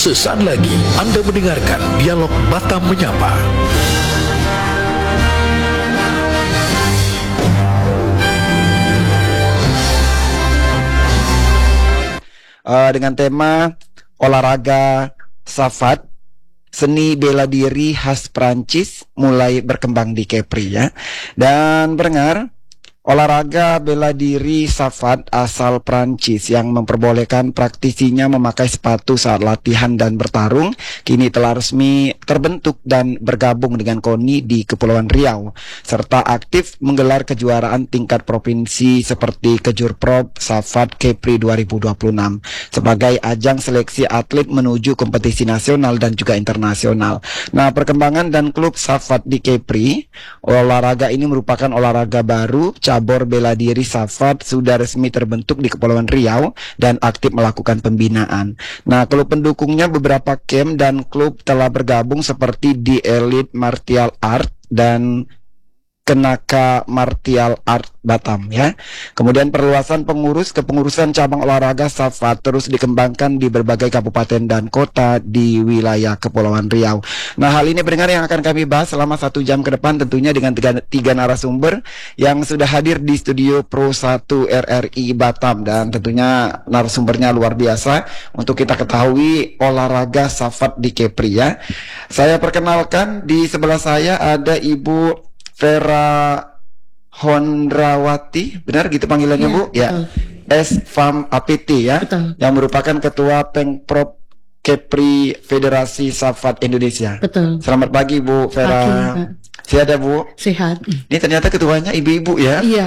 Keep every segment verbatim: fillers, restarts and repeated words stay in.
Sesaat lagi Anda mendengarkan Dialog Batam Menyapa. Uh, dengan tema olahraga Safat, seni bela diri khas Prancis mulai berkembang di Kepri ya. Dan pendengar, olahraga bela diri Safat asal Prancis yang memperbolehkan praktisinya memakai sepatu saat latihan dan bertarung kini telah resmi terbentuk dan bergabung dengan K O N I di Kepulauan Riau, serta aktif menggelar kejuaraan tingkat provinsi seperti Kejurprov Safat Kepri dua ribu dua puluh enam sebagai ajang seleksi atlet menuju kompetisi nasional dan juga internasional. Nah, perkembangan dan klub Safat di Kepri, olahraga ini merupakan olahraga baru. Cabur bela diri Safat sudah resmi terbentuk di Kepulauan Riau dan aktif melakukan pembinaan. Nah, klub pendukungnya beberapa camp dan klub telah bergabung seperti di Elite Martial Art dan Kenaka Martial Art Batam ya. Kemudian perluasan pengurus kepengurusan cabang olahraga Safat terus dikembangkan di berbagai kabupaten dan kota di wilayah Kepulauan Riau. Nah, hal ini pendengar yang akan kami bahas selama satu jam ke depan, tentunya dengan tiga, tiga narasumber yang sudah hadir di studio Pro satu R R I Batam, dan tentunya narasumbernya luar biasa untuk kita ketahui olahraga Safat di Kepri ya. Saya perkenalkan, di sebelah saya ada Ibu Vera Hondrawati, benar gitu panggilannya ya, Bu? Ya, S F A M A P T ya, betul, yang merupakan Ketua Pengprov Kepri Federasi Safat Indonesia. Betul. Selamat pagi Bu Vera. Pagi, sehat ya Bu? Sehat. Ini ternyata ketuanya ibu-ibu ya? Iya.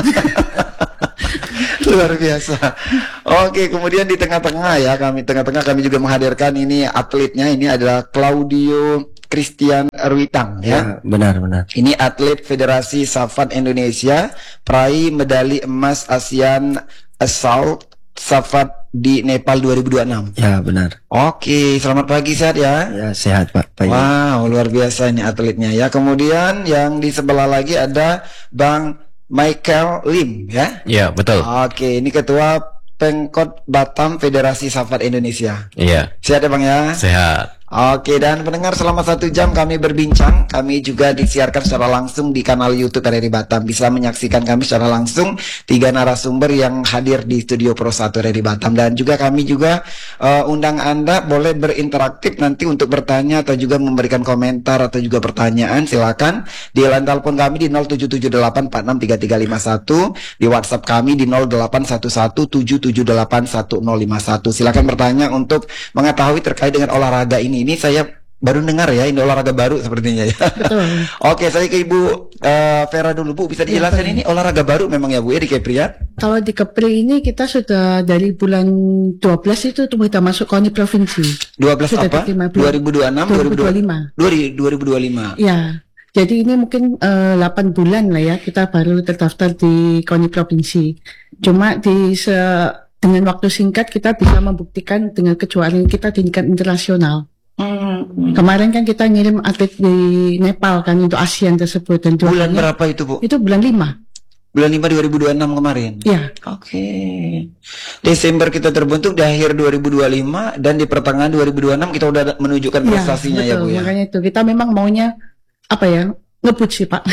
Luar biasa. Oke, kemudian di tengah-tengah ya, kami tengah-tengah kami juga menghadirkan ini atletnya. Ini adalah Claudio Christian Ruitang ya. Ya, benar-benar. Ini atlet Federasi Safat Indonesia, peraih medali emas ASEAN Assault Safat di Nepal dua ribu dua puluh enam. Ya, benar. Oke, selamat pagi, sehat ya? Ya, sehat Pak. Pagi. Wow, luar biasa ini atletnya ya. Kemudian yang di sebelah lagi ada Bang Michael Lim ya? Ya, betul. Oke, ini Ketua Pengkot Batam Federasi Safat Indonesia. Iya. Sehat ya Bang ya? Sehat. Oke, dan pendengar, selama satu jam kami berbincang. Kami juga disiarkan secara langsung di kanal YouTube R R I Batam. Bisa menyaksikan kami secara langsung tiga narasumber yang hadir di studio Pro satu R R I Batam. Dan juga kami juga uh, undang Anda boleh berinteraktif nanti untuk bertanya atau juga memberikan komentar atau juga pertanyaan. Silakan di line telepon kami di nol tujuh tujuh delapan empat enam tiga tiga lima satu, di WhatsApp kami di nol delapan satu satu tujuh tujuh delapan satu nol lima satu. Silakan bertanya untuk mengetahui terkait dengan olahraga ini. Ini saya baru dengar ya, ini olahraga baru sepertinya ya. Betul. Oke, saya ke Ibu uh, Vera dulu Bu, bisa dijelaskan ya, ini olahraga baru memang ya Bu ya di Kepri ya? Kalau di Kepri ini kita sudah dari bulan dua belas itu kita masuk K O N I provinsi. dua belas sudah apa? dua ribu dua puluh enam, dua ribu dua puluh lima. dua ribu dua puluh lima. Ya. Jadi ini mungkin uh, delapan bulan lah ya kita baru terdaftar di K O N I provinsi. Cuma di se dengan waktu singkat kita bisa membuktikan dengan kejuaraan kita di tingkat internasional. Hmm. Kemarin kan kita ngirim atlet di Nepal kan untuk ASEAN tersebut, dan bulan berapa itu Bu? Itu bulan lima. Bulan lima dua ribu dua puluh enam kemarin. Iya. Oke. Okay. Desember kita terbentuk, di akhir dua ribu dua puluh lima, dan di pertengahan dua ribu dua puluh enam kita udah menunjukkan prestasinya ya, betul, ya Bu ya. Makanya itu kita memang maunya apa ya? Ngebut sih Pak.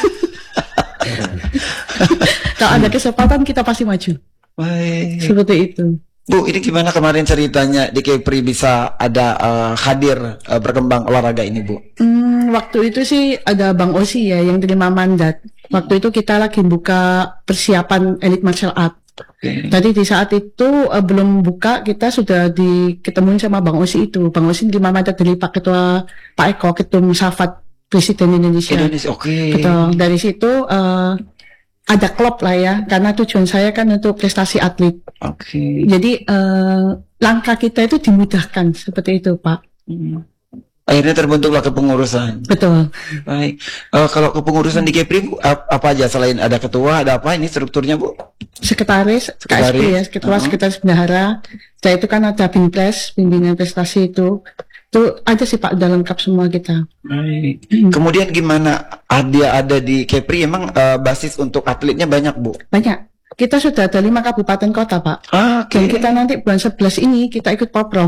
Kalau ada kesempatan kita pasti maju. Baik. Seperti itu. Bu, ini gimana kemarin ceritanya di Kepri bisa ada uh, hadir uh, berkembang olahraga ini Bu? Hmm, waktu itu sih ada Bang Osi ya yang terima mandat. Waktu itu kita lagi buka persiapan Elite Martial Art. Okay. Tadi di saat itu uh, belum buka, kita sudah diketemuin sama Bang Osi itu. Bang Osi terima mandat dari Pak Ketua Pak Eko, Ketum Safat Presiden Indonesia. Indonesia, oke. Okay. Betul. Dari situ uh, ada klub lah ya, karena tujuan saya kan untuk prestasi atlet. Oke. Okay. Jadi uh, langkah kita itu dimudahkan seperti itu Pak. Hmm. Akhirnya terbentuklah kepengurusan. Betul. Baik. Uh, kalau kepengurusan di Kepri Bu, apa aja selain ada ketua, ada apa ini strukturnya Bu? Sekretaris, Sekretaris. K S P ya, ketua, uh -huh. Sekretaris bendahara. Setelah itu kan ada Binpres, pimpinan prestasi itu. Itu aja sih Pak, udah lengkap semua kita. Baik. Kemudian gimana dia ada di Kepri, emang uh, basis untuk atletnya banyak Bu? Banyak. Kita sudah ada lima kabupaten kota Pak. Ah, okay. Dan kita nanti bulan sebelas ini kita ikut Poprov.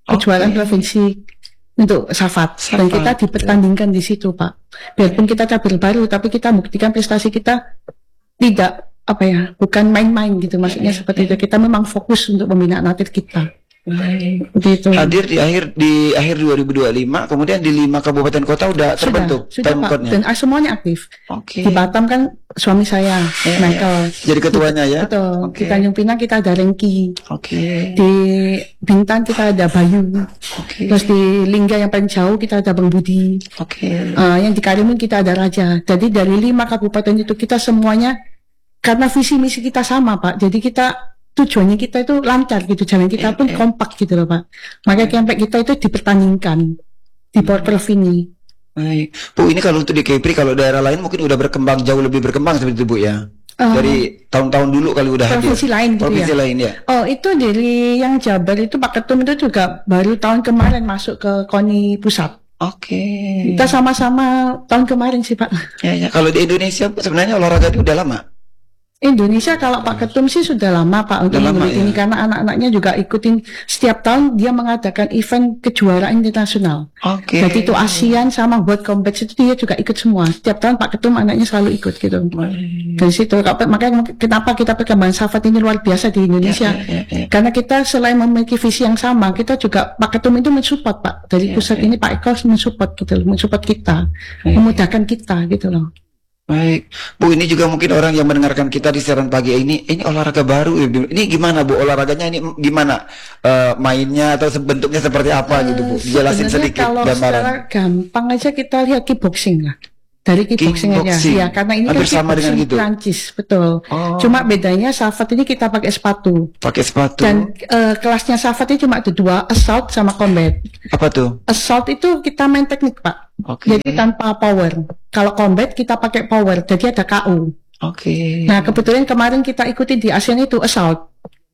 kejuaraan okay. provinsi untuk Safat. Safat dan kita dipertandingkan di situ Pak. Biarpun kita cabur baru tapi kita buktikan prestasi kita tidak apa ya, bukan main-main gitu maksudnya yeah, seperti yeah. itu. Kita memang fokus untuk pembinaan atlet kita. Baik. Begitu. Hadir di akhir di akhir dua ribu dua puluh lima, kemudian di lima kabupaten kota udah terbentuk sudah, sudah Pak, dan semuanya aktif. Oke. Okay. Di Batam kan suami saya, yeah, Michael. Yeah. Jadi ketuanya ya. Betul. Okay. Di Tanjung Pinang kita ada Rengki. Oke. Okay. Di Bintan kita ada Bayu. Oke. Okay. Terus di Lingga yang paling jauh kita ada Bang Budi. Oke. Okay. Uh, yang di Karimun kita ada Raja. Jadi dari lima kabupaten itu kita semuanya karena visi misi kita sama Pak. Jadi kita tujuannya kita itu lancar gitu, jalan kita pun eh, eh. kompak gitu loh Pak. Makanya sampai kita itu dipertandingkan di Porprov ini. Baik, Bu, ini kalau untuk di Kepri, kalau daerah lain mungkin udah berkembang, jauh lebih berkembang seperti itu Bu ya. Uh, Dari tahun-tahun dulu kali udah provinsi hadir. lain gitu provinsi ya. lain ya. Oh, itu dari yang Jabar itu Pak Ketum itu juga baru tahun kemarin masuk ke KONI pusat. Oke. Okay. Kita sama-sama tahun kemarin sih Pak. Ya, ya. Kalau di Indonesia sebenarnya olahraga itu udah lama. Indonesia kalau Pak Ketum sih sudah lama Pak untuk lama, ini ya? Karena anak-anaknya juga ikutin setiap tahun dia mengadakan event kejuaraan internasional. Oke. Okay. Jadi itu ASEAN sama World Combat itu dia juga ikut semua. Setiap tahun Pak Ketum anaknya selalu ikut gitu. Hmm. Dari situ makanya kenapa kita perkembangan Safat ini luar biasa di Indonesia. Ya, ya, ya, ya. Karena kita selain memiliki visi yang sama, kita juga Pak Ketum itu mensupport Pak. Dari ya, pusat ya. Ini Pak Eko mensupport gitu, mensupport kita, ya, memudahkan kita gitu loh. Baik, Bu, ini juga mungkin orang yang mendengarkan kita di siaran pagi ini, ini olahraga baru, ini gimana Bu, olahraganya ini gimana, uh, mainnya atau bentuknya seperti apa uh, gitu Bu, jelasin sedikit kalau gambaran. Secara gampang aja kita lihat kickboxing lah, dari kickboxing, kickboxing aja, ya karena ini kan kickboxing gitu? Prancis, betul. Oh. Cuma bedanya Safat ini kita pakai sepatu. Pakai sepatu. Dan uh, kelasnya Safat ini cuma ada dua, assault sama combat. Apa tuh? Assault itu kita main teknik Pak. Okay. Jadi tanpa power. Kalau combat kita pakai power, jadi ada K O. Oke. Okay. Nah kebetulan kemarin kita ikuti di ASEAN itu assault.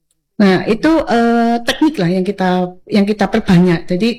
Nah itu uh, teknik lah yang kita yang kita perbanyak. Jadi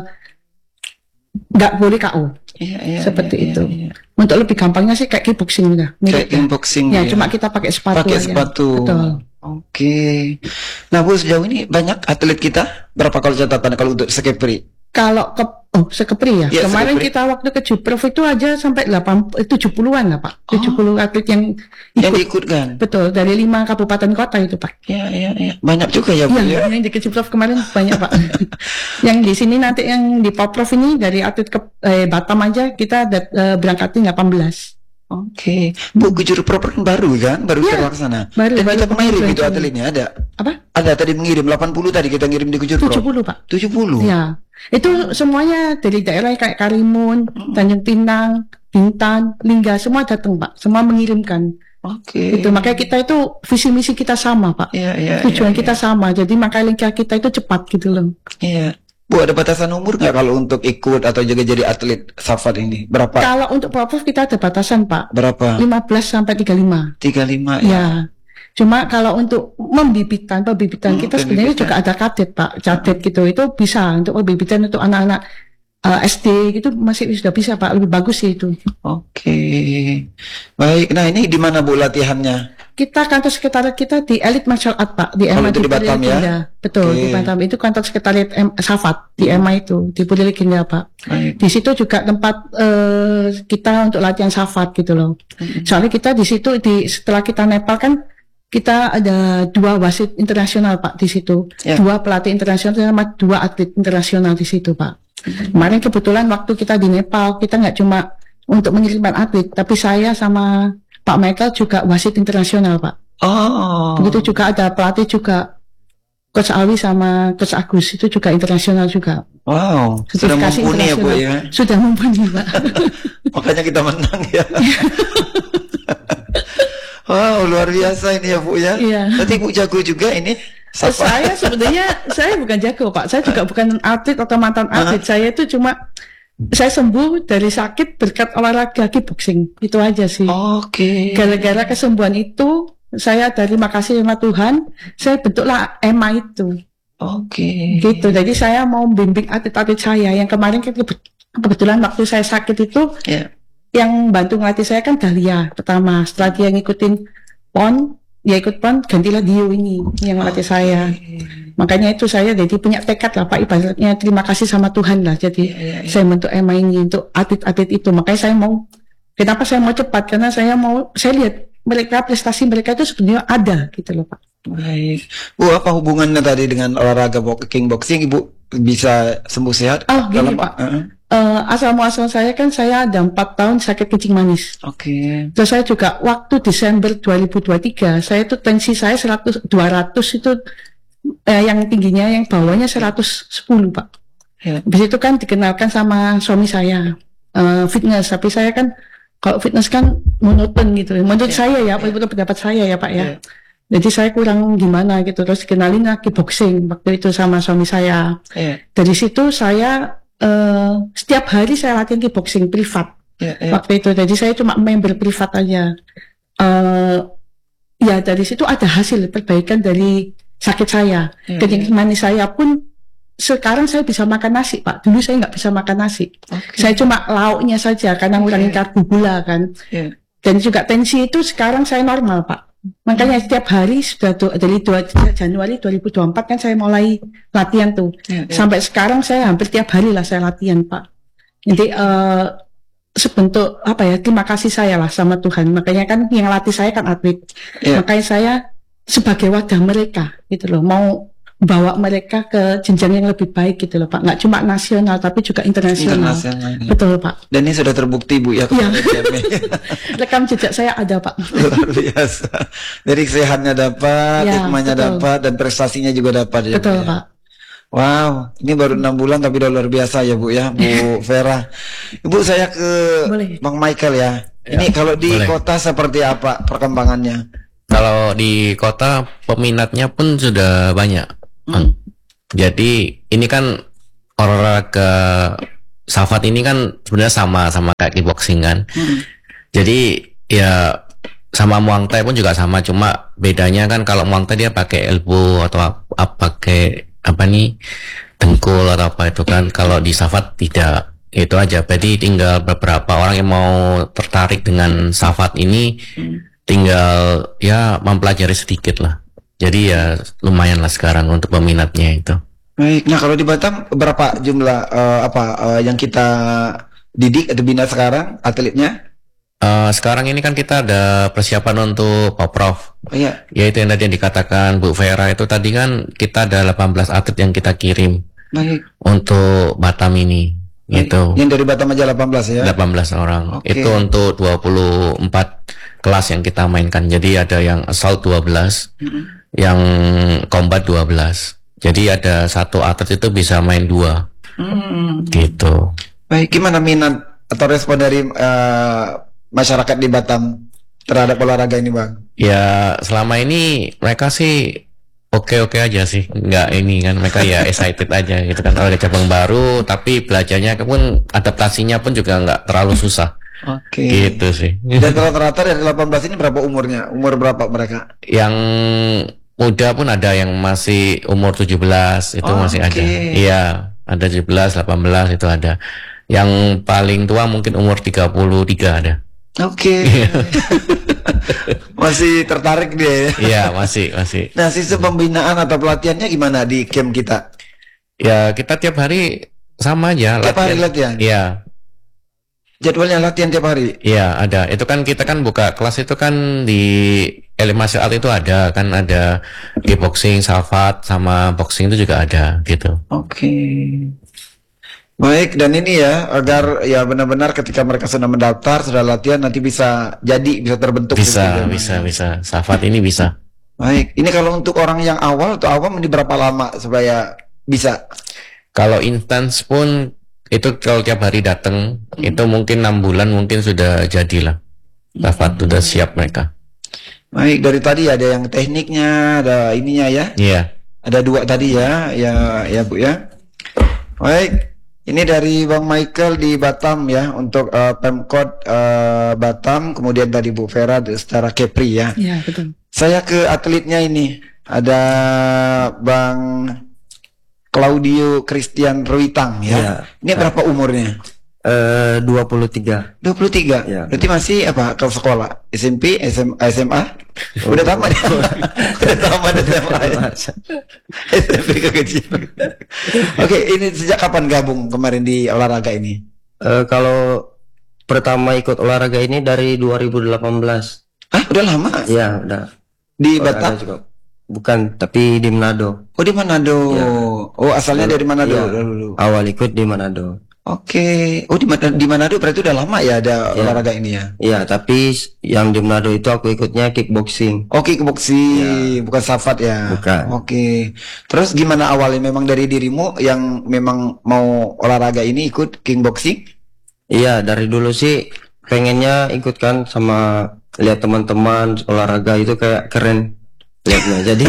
nggak uh, boleh K O. Iya, iya, seperti iya, itu. Iya, iya. Untuk lebih gampangnya sih kayak kickboxing udah. Kayak kickboxing. Ya, ya, cuma kita pakai sepatu. Pakai aja. sepatu. Betul. Oke. Okay. Nah Bu, sejauh ini banyak atlet kita berapa kalau catatan kalau untuk Sekepri? Kalau ke oh Sekepri ya. Ya Kemarin Sekepri. Kita waktu ke Juprov itu aja sampai delapan tujuh puluhan lah Pak. tujuh puluh oh. atlet yang ikut. Yang diikutkan. Betul, dari lima kabupaten kota itu Pak. Iya, iya, iya. Banyak juga ya Bu ya. Yang di Juprov kemarin banyak Pak. Yang di sini nanti yang di Porprov ini dari atlet ke eh, Batam aja kita ada eh, berangkatin delapan belas. Oke, okay. Bu, Kejur Proper baru kan, baru ya, terlaksana. Baru, Dan baru kita mengirim itu atletnya ada. Apa? Ada tadi mengirim delapan puluh tadi kita ngirim di Kejur Pro. tujuh puluh Pak. tujuh puluh. Ya, itu semuanya dari daerah kayak Karimun, Tanjung Pinang, Bintan, Lingga semua datang Pak, semua mengirimkan. Oke. Okay. Itu makanya kita itu visi misi kita sama Pak. Iya, iya. Tujuan ya, kita ya. sama, jadi makanya lingkar kita itu cepat gitu loh. Iya. Bu, ada batasan umur nggak kalau untuk ikut atau juga jadi atlet Safat ini? Berapa? Kalau untuk Porprov kita ada batasan Pak. Berapa? lima belas sampai tiga puluh lima. tiga puluh lima ya. Ya. Cuma kalau untuk membibitan, pembibitan hmm, kita sebenarnya juga ada kadet Pak, cadet hmm. gitu. Itu bisa untuk pembibitan untuk anak-anak uh, S D gitu masih sudah bisa Pak, lebih bagus sih itu. Oke. Okay. Baik. Nah, ini di mana Bu latihannya? Kita kantor sekretariat kita di Elite Martial Art Pak, di oh, M A di Batam ya? Betul, okay. Di Batam itu kantor sekretariat M Safat di M A itu di Puri Legenda Pak. Baik. Di situ juga tempat uh, kita untuk latihan Safat gitu loh. Hmm. Soalnya kita di situ di setelah kita Nepal kan kita ada dua wasit internasional Pak di situ, yeah. Dua pelatih internasional sama dua atlet internasional di situ Pak. Hmm. Kemarin kebetulan waktu kita di Nepal kita nggak cuma untuk mengirimkan atlet, tapi saya sama Pak Michael juga wasit internasional Pak. Oh. Begitu juga ada pelatih juga, Coach Awi sama Coach Agus itu juga internasional juga. Wow. Sudah mumpuni ya Bu ya. Sudah mumpuni Pak. Makanya kita menang ya. Wow, luar biasa ini ya Bu ya. Iya. Nanti Bu jago juga ini. Sapa? Saya sebenarnya saya bukan jago Pak. Saya juga bukan atlet atau mantan atlet. Uh-huh. Saya itu cuma saya sembuh dari sakit berkat olahraga kickboxing. Itu aja sih. Oke. Okay. Gara-gara kesembuhan itu, saya terima kasih sama Tuhan, saya bentuklah E M A itu. Oke. Okay. Gitu. Jadi saya mau membimbing atlet-atlet saya yang kemarin kebetulan waktu saya sakit itu, yeah. Yang bantu ngelatih saya kan Dahlia pertama. Setelah dia ngikutin P O N, ya ikut pon gantilah Dio ini yang melatih oh, saya. Okay. Makanya itu saya jadi punya tekad lah Pak, ibaratnya terima kasih sama Tuhan lah. Jadi yeah, yeah, yeah. saya bentuk M A ini untuk atlet-atlet itu. Makanya saya mau, kenapa saya mau cepat, karena saya mau, saya lihat mereka prestasi mereka itu sebenarnya ada gitu loh Pak. Baik, Bu, apa hubungannya tadi dengan olahraga kickboxing? Ibu bisa sembuh sehat? Oh gini dalam, Pak. Uh-huh. Uh, asal muasal saya kan saya ada empat tahun sakit kencing manis. Oke. Okay. Terus saya juga waktu Desember dua ribu dua puluh tiga saya itu tensi saya seratus dua ratus itu eh, yang tingginya yang bawahnya seratus sepuluh Pak. Ya. Habis itu kan dikenalkan sama suami saya uh, fitness, tapi saya kan kalau fitness kan monoton gitu. Menurut ya. saya ya, menurut ya. pendapat saya ya Pak ya. ya. Jadi saya kurang gimana gitu. Terus dikenalin lagi boxing waktu itu sama suami saya. Ya. Dari situ saya Uh, setiap hari saya latihan kickboxing privat yeah, yeah. waktu itu. Jadi saya cuma member privat aja. Uh, ya dari situ ada hasil perbaikan dari sakit saya. Yeah, kencing yeah. manis saya pun sekarang saya bisa makan nasi Pak. Dulu saya nggak bisa makan nasi. Okay. Saya cuma lauknya saja karena ngurangin okay. karbo gula kan. Yeah. Dan juga tensi itu sekarang saya normal Pak. Makanya setiap hari sudah do, dari dua Januari dua ribu dua puluh empat kan saya mulai latihan tuh. Ya, ya. Sampai sekarang saya hampir tiap hari lah saya latihan Pak. Jadi uh, sebentuk apa ya, terima kasih saya lah sama Tuhan. Makanya kan yang latih saya kan atlet. Ya. Makanya saya sebagai wadah mereka gitu loh, mau bawa mereka ke jenjang yang lebih baik gitu loh Pak. Nggak cuma nasional tapi juga internasional. Internasional. Betul Pak. Dan ini sudah terbukti Bu ya. Iya. Rekam jejak saya ada Pak. Luar biasa. Dari sehatnya dapat, ya, hikmahnya dapat, dan prestasinya juga dapat ya. Betul Bu, ya? Pak. Wow, ini baru enam bulan tapi udah luar biasa ya Bu ya, Bu Vera. Ibu saya ke boleh. Bang Michael ya. ya ini kalau di boleh. Kota seperti apa perkembangannya? Kalau di kota peminatnya pun sudah banyak. Hmm. Jadi ini kan olahraga Safat ini kan sebenarnya sama sama kayak kickboxing kan. Hmm. Jadi ya sama Muang Thai pun juga sama, cuma bedanya kan kalau Muang Thai dia pakai elbow atau apa pakai apa nih dengkul atau apa itu kan. Kalau di Safat tidak, itu aja. Jadi tinggal beberapa orang yang mau tertarik dengan Safat ini hmm. tinggal ya mempelajari sedikit lah. Jadi ya lumayan lah sekarang untuk peminatnya itu. Baik, nah kalau di Batam berapa jumlah uh, apa uh, yang kita didik atau bina sekarang atletnya? Uh, sekarang ini kan kita ada persiapan untuk Poprov. Oh, iya. Yaitu yang tadi yang dikatakan Bu Vera itu tadi kan kita ada delapan belas atlet yang kita kirim. Baik. Untuk Batam ini. Baik. Gitu. Yang dari Batam aja delapan belas ya? delapan belas orang. Okay. Itu untuk dua puluh empat kelas yang kita mainkan. Jadi ada yang assault dua belas. Mm-hmm. Yang combat dua belas. Jadi ada satu atlet itu bisa main dua. Hmm. Gitu. Baik, gimana minat atau respon dari uh, masyarakat di Batam terhadap olahraga ini Bang? Ya selama ini mereka sih oke-oke aja sih. Enggak ini kan mereka ya excited aja gitu kan. Kalau ada cabang baru tapi belajarnya pun adaptasinya pun juga enggak terlalu susah. Oke. Gitu sih. Dan rata-rata dari delapan belas ini berapa umurnya? Umur berapa mereka? Yang muda pun ada yang masih umur tujuh belas itu oh, masih okay. ada. Iya, ada tujuh belas, delapan belas itu ada. Yang paling tua mungkin umur tiga puluh tiga ada. Oke. Okay. Masih tertarik dia ya? Iya, masih, masih. Nah, sistem pembinaan atau pelatihannya gimana di camp kita? Ya, kita tiap hari sama aja. Tiap latihan. hari latihan? Iya. Jadwalnya latihan tiap hari? Iya, ada. Itu kan kita kan buka kelas itu kan di Martial Art itu ada. Kan ada kickboxing, Safat, sama boxing itu juga ada gitu. Oke. Okay. Baik, dan ini ya, agar ya benar-benar ketika mereka sudah mendaftar, sudah latihan, nanti bisa jadi, bisa terbentuk. Bisa, gitu, bisa, bisa. Safat ini bisa. Baik, ini kalau untuk orang yang awal atau awam ini berapa lama supaya bisa? Kalau intens pun itu kalau tiap hari datang hmm. itu mungkin enam bulan mungkin sudah jadilah. Safat hmm. sudah siap mereka. Baik, dari tadi ada yang tekniknya, ada ininya ya. Iya. Yeah. Ada dua tadi ya, ya, ya Bu ya. Baik, ini dari Bang Michael di Batam ya untuk uh, Pemkot uh, Batam, kemudian tadi Bu Vera secara Kepri ya. Iya betul. Saya ke atletnya ini ada Bang Claudio Christian Ruitang ya. Ya. Ini berapa umurnya? Eh, dua puluh tiga. dua puluh tiga. Ya. Berarti masih apa? Ke sekolah? S M P, S M A, S M A? Udah tamat ya? Udah tamat S M A ya? S M P kekecilan. Oke, ini sejak kapan gabung kemarin di olahraga ini? Eh, kalau pertama ikut olahraga ini dari dua ribu delapan belas. Hah, udah lama? Ya, udah. Di Olahraga Batam? juga. Bukan, tapi di Manado. Oh, di Manado. Ya. Oh, asalnya dari Manado Ya, dulu. awal ikut di Manado. Oke. Oh, di Manado, di Manado berarti udah lama ya ada Ya. olahraga ini ya? Iya, tapi s- yang di Manado itu aku ikutnya kickboxing. Oh, kickboxing, bukan safat ya? Bukan. Oke. Terus gimana awalnya memang dari dirimu yang memang mau olahraga ini ikut kickboxing? Iya, dari dulu sih pengennya ikut kan, sama lihat teman-teman olahraga itu kayak keren lihatnya. Jadi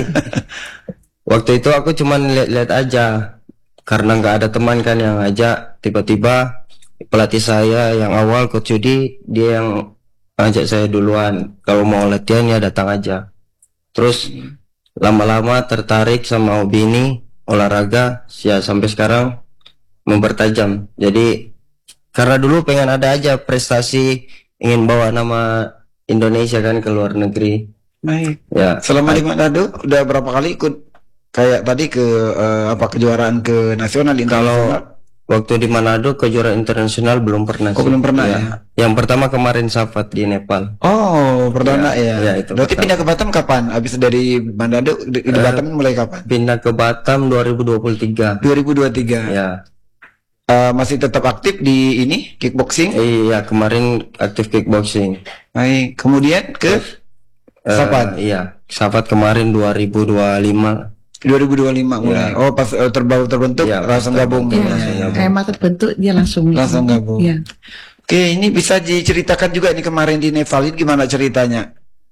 waktu itu aku cuman lihat-lihat aja karena nggak ada teman kan yang ngajak. Tiba-tiba pelatih saya yang awal, Coach Yudi, dia yang ngajak saya duluan. Kalau mau latihan ya datang aja. Terus lama-lama tertarik sama hobi ini, olahraga, ya sampai sekarang mempertajam. Jadi karena dulu pengen ada aja prestasi, ingin bawa nama Indonesia kan ke luar negeri. Baik. Ya, Selama di Manado udah berapa kali ikut kayak tadi ke eh, apa kejuaraan ke nasional internasional? waktu di Manado kejuaraan internasional belum pernah. Oh, sih. belum pernah ya? Yang pertama kemarin Safat di Nepal. Oh, perdana ya. Ya, itu Berarti pertama. pindah ke Batam kapan? Habis dari Manado di, di Eh, Batam mulai kapan? Pindah ke Batam dua ribu dua puluh tiga. dua ribu dua puluh tiga. Ya. Eh, masih tetap aktif di ini kickboxing? Iya, kemarin aktif kickboxing. Baik. Kemudian ke Eh, Safat Iya, Safat kemarin dua ribu dua puluh lima. dua ribu dua puluh lima mulai. Ya. Oh, pas eh, terbaru terbentuk Ya, langsung terbentuk. gabung. Iya, langsung gabung. Rema terbentuk dia langsung Langsung gabung. Iya. Oke, ini bisa diceritakan juga ini kemarin di Nepal ini gimana ceritanya?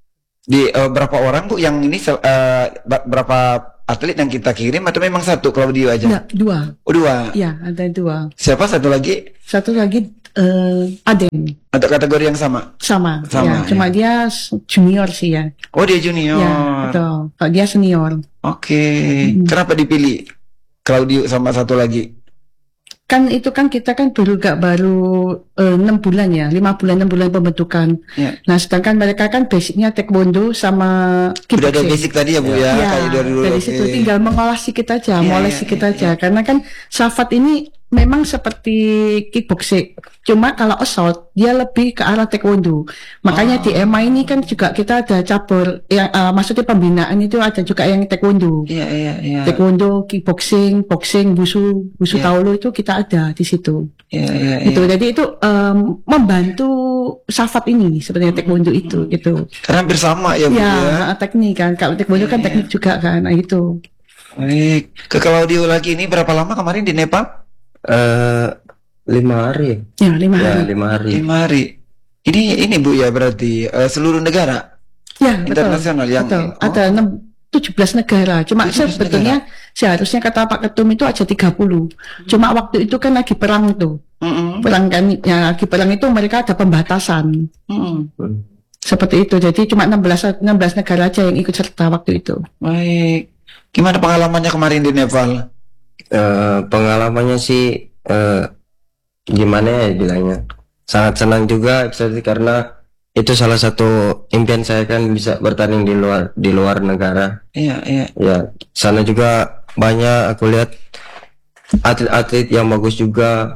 Di eh, berapa orang Bu yang ini sel- eh, ba- berapa atlet yang kita kirim atau memang satu Claudio aja? Enggak, dua. Oh, dua. Iya, ada dua. Siapa satu lagi? Satu lagi eh Aden Atau kategori yang sama? sama. Sama, ya, cuma dia junior sih ya. Oh, dia junior. Ya, betul. Kalau dia senior. Oke. Hmm. Kenapa dipilih Claudio sama satu lagi? Kan itu kan kita kan baru gak baru eh, enam bulan ya, lima bulan enam bulan pembentukan. Ya. Nah, sedangkan mereka kan basicnya taekwondo sama Udah ada kickboxing. basic tadi ya Bu ya, Ya, kayak dari dulu. dari oke. situ tinggal mengolah sedikit aja, Iya, mengolah iya, sedikit iya, aja. Karena kan Safat ini memang seperti kickboxing, cuma kalau assault dia lebih ke arah taekwondo. Makanya di E M A ini kan juga kita ada cabur yang eh, maksudnya pembinaan itu ada juga yang taekwondo. Iya, iya, iya. Taekwondo, kickboxing, boxing, wusu, wusu Iya. taolo itu kita ada di situ. Iya, iya, iya. Itu jadi itu em, membantu Safat ini sebenarnya taekwondo itu gitu. Karena hampir sama ya Bu Ya, ya. teknik kan. Kalau taekwondo kan teknik juga kan. Nah, itu. Baik. Ke Claudio lagi ini berapa lama kemarin di Nepal? Eh, lima hari. Ya, lima Ya, hari. lima hari. Lima hari. Ini ini Bu ya berarti eh, seluruh negara Ya, betul. internasional yang Betul. oh, Ada enam tujuh belas negara. Cuma tujuh belas sebetulnya seharusnya kata Pak Ketum itu aja tiga puluh. Cuma waktu itu kan lagi perang itu. mm-mm, Perang kan ya lagi perang itu mereka ada pembatasan. mm-mm. Seperti itu. Jadi cuma enam belas enam belas negara aja yang ikut serta waktu itu. Baik. Gimana pengalamannya kemarin di Nepal? Eh, pengalamannya sih eh, gimana ya bilangnya, sangat senang juga jadi karena itu salah satu impian saya kan bisa bertanding di luar di luar negara. Iya, iya. Ya, sana juga banyak aku lihat atlet-atlet yang bagus juga,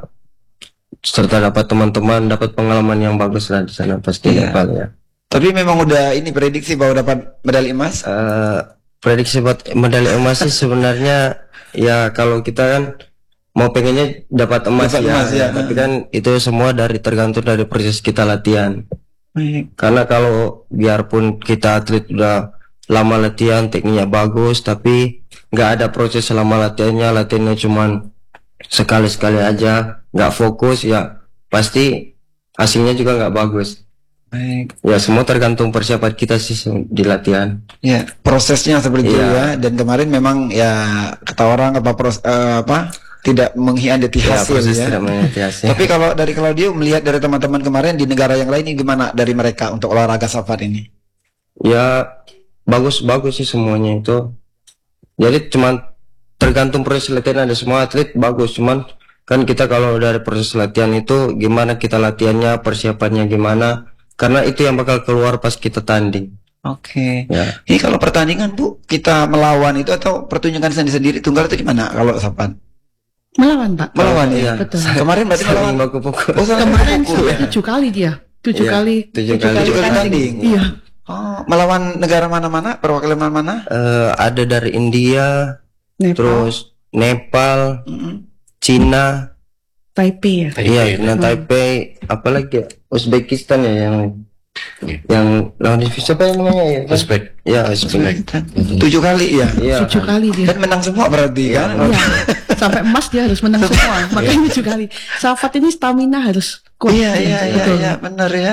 serta dapat teman-teman, dapat pengalaman yang bagus lah di sana pasti Iya. Nepal ya. Tapi memang udah ini prediksi bahwa dapat medali emas. Eh, prediksi buat medali emas sih sebenarnya ya kalau kita kan mau pengennya dapat emas, Dapat ya, emas, ya. tapi kan itu semua dari tergantung dari proses kita latihan. Baik. Karena kalau biarpun kita atlet udah lama latihan, tekniknya bagus, tapi nggak ada proses selama latihannya, latihannya cuman sekali-sekali aja, nggak fokus ya pasti hasilnya juga nggak bagus. Baik. Ya semua tergantung persiapan kita sih di latihan. Ya, prosesnya seperti itu Iya. ya. Dan kemarin memang ya kata orang apa pros, eh, apa tidak mengkhianati Ya, hasil proses ya. tidak mengkhianati hasil. Tapi kalau dari Claudio melihat dari teman-teman kemarin di negara yang lain ini gimana dari mereka untuk olahraga safar ini? Ya bagus-bagus sih semuanya itu. Jadi cuman tergantung proses latihan, ada semua atlet bagus, cuman kan kita kalau dari proses latihan itu gimana kita latihannya, persiapannya gimana, karena itu yang bakal keluar pas kita tanding. Oke. Ya. Ini kalau pertandingan Bu, kita melawan itu atau pertunjukan sendiri-sendiri tunggal itu gimana kalau Safat? Melawan Pak. Melawan ya. Betul. Kemarin berarti Saling melawan. baku-pukul. Oh, saling Kemarin baku-baku sampai ya. tujuh kali dia, tujuh Iya, kali, tujuh kali. Tujuh kali tanding. Iya. Oh, melawan negara mana-mana? Perwakilan mana-mana? Eh, ada dari India, Nepal, terus Nepal, Mm-mm. Cina, Taipei ya. iya, Cina, Taipei, apalagi ya? Uzbekistan ya yang yang lawan divisi apa yang namanya ya? Uzbek. Ya, Uzbek. Tujuh kali ya. Iya. Tujuh kali dia. Dan menang semua berarti kan? Iya. Sampai emas dia harus menang semua. Makanya tujuh kali. Safat ini stamina harus kuat. Iya, iya, iya, Betul. iya, benar ya.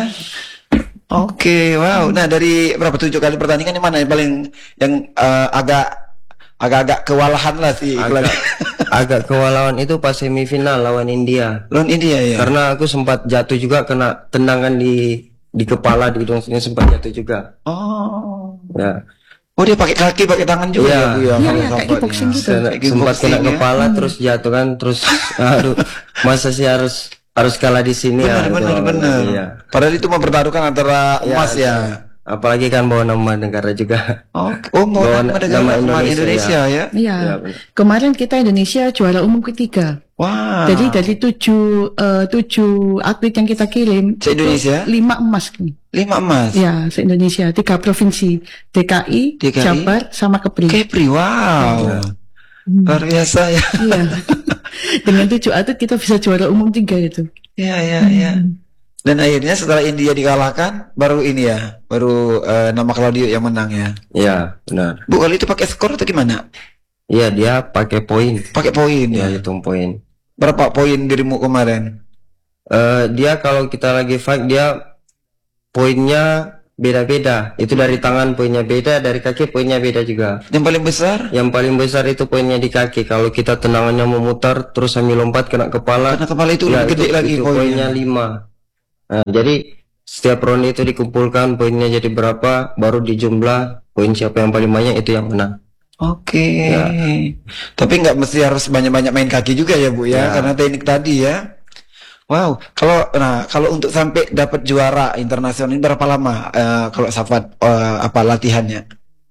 Oke, wow. Nah, dari berapa tujuh kali pertandingan yang mana yang paling yang eh, agak agak-agak kewalahan lah sih Agak, agak kewalahan itu pas semifinal lawan India. lawan India ya. Karena aku sempat jatuh juga kena tendangan di di kepala di hidung sini, sempat jatuh juga. Oh. Ya. Oh, dia pakai kaki, pakai tangan juga Iya. ya, Bu ya. Iya, kalau iya, kayak Safat kickboxing ya. gitu. Kena- Kayak sempat kickboxing kena ya. kepala terus jatuh kan, terus aduh, masa sih harus harus kalah di sini Benar, ya. benar, gitu. benar. Iya. Padahal itu mempertaruhkan antara Iya, emas ya. Apalagi kan bawa nama negara juga. Oh, oh mau Bawa nama nama negara kemarin Indonesia, Indonesia ya. Iya. Iya, benar. Kemarin kita Indonesia juara umum ketiga. Wah. Jadi dari tujuh eh, tujuh atlet yang kita kirim, Se-Indonesia? itu lima emas. Lima emas. Ya, se Indonesia, tiga provinsi, D K I, D K I, Jabar, sama Kepri. Kepri, wow. Luar biasa ya. Iya. Dengan tujuh atlet kita bisa juara umum tiga itu. Iya, iya, iya. Dan akhirnya setelah India dikalahkan, baru ini ya, baru eh, nama Claudio yang menang ya. Iya, benar. Bu, kalau itu pakai skor atau gimana? Iya, dia pakai poin. Pakai poin Ya, ya. hitung poin. Berapa poin dirimu kemarin? Eh dia kalau kita lagi fight dia poinnya beda-beda. Itu dari tangan poinnya beda, dari kaki poinnya beda juga. Yang paling besar? Yang paling besar itu poinnya di kaki. Kalau kita tendangannya memutar terus sambil lompat kena kepala, Karena kepala itu ya, lebih gede itu, lagi itu poinnya. poinnya lima. Nah, jadi setiap ronde itu dikumpulkan poinnya jadi berapa, baru dijumlah poin siapa yang paling banyak itu yang menang. Oke. Ya. Tapi nggak mesti harus banyak-banyak main kaki juga ya, Bu ya, Ya. karena teknik tadi ya. Wow, kalau nah kalau untuk sampai dapat juara internasional ini berapa lama eh, kalau Safat eh, apa latihannya?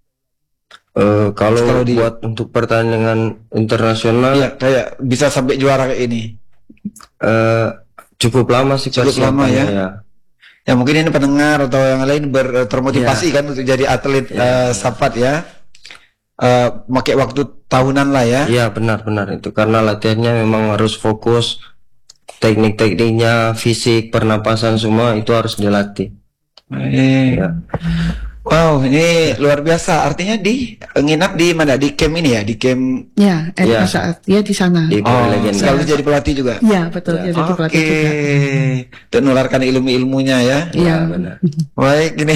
Eh kalau Kalau di- buat untuk pertandingan internasional Iya, kayak bisa sampai juara kayak ini. eh cukup lama sih Cukup lama persiapannya, ya. Ya mungkin ini pendengar atau yang lain ber, termotivasi kan untuk jadi atlet eh, Safat ya. Eh pakai waktu tahunan lah ya. Iya, benar-benar itu karena latihannya memang harus fokus, teknik-tekniknya, fisik, pernapasan semua itu harus dilatih. Eh. Ya. Wow, ini luar biasa. Artinya di nginap di mana? Di camp ini ya, di camp. Ya, Eric Iya. saat dia di sana. Di Oh, Poli Legenda. sekaligus jadi pelatih juga. Iya, betul, dia jadi Oke, pelatih juga. untuk menularkan ilmu-ilmunya ya. Iya. benar. Baik, gini.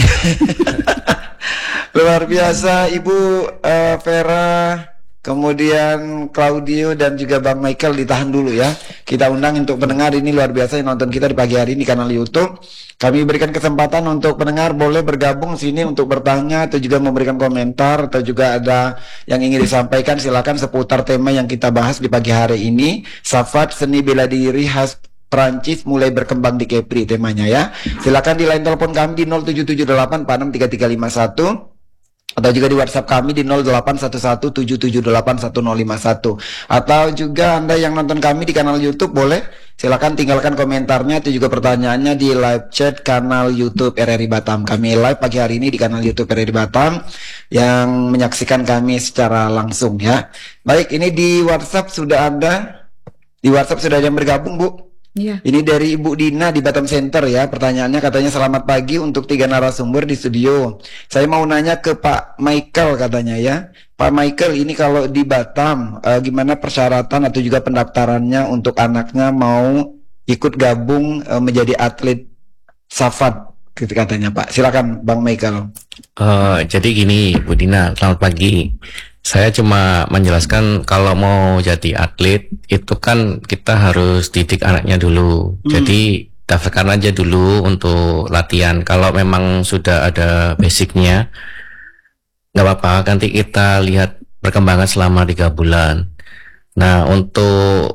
Luar biasa, Ibu eh, Vera, kemudian Claudio dan juga Bang Michael ditahan dulu ya. Kita undang untuk pendengar ini luar biasa yang nonton kita di pagi hari ini di kanal YouTube. Kami berikan kesempatan untuk pendengar boleh bergabung sini untuk bertanya atau juga memberikan komentar atau juga ada yang ingin disampaikan, silakan seputar tema yang kita bahas di pagi hari ini. Safat seni bela diri khas Prancis mulai berkembang di Kepri temanya ya. Silakan di line telepon kami di nol tujuh tujuh delapan empat enam tiga tiga lima satu atau juga di WhatsApp kami di nol delapan satu satu tujuh tujuh delapan satu nol lima satu, atau juga Anda yang nonton kami di kanal YouTube boleh silakan tinggalkan komentarnya atau juga pertanyaannya di live chat kanal YouTube R R I Batam. Kami live pagi hari ini di kanal YouTube R R I Batam yang menyaksikan kami secara langsung ya. Baik, ini di WhatsApp sudah ada, di WhatsApp sudah ada yang bergabung, Bu. Iya. Ini dari Ibu Dina di Batam Center ya. Pertanyaannya katanya selamat pagi untuk tiga narasumber di studio. Saya mau nanya ke Pak Michael katanya ya. Pak Michael, ini kalau di Batam eh, gimana persyaratan atau juga pendaftarannya untuk anaknya mau ikut gabung eh, menjadi atlet Safat gitu katanya Pak. Silakan Bang Michael. Eh, jadi gini, Bu Dina, selamat pagi. Saya cuma menjelaskan kalau mau jadi atlet itu kan kita harus didik anaknya dulu. Jadi daftarkan aja dulu untuk latihan. Kalau memang sudah ada basicnya, nggak apa-apa. Nanti kita lihat perkembangan selama tiga bulan. Nah, untuk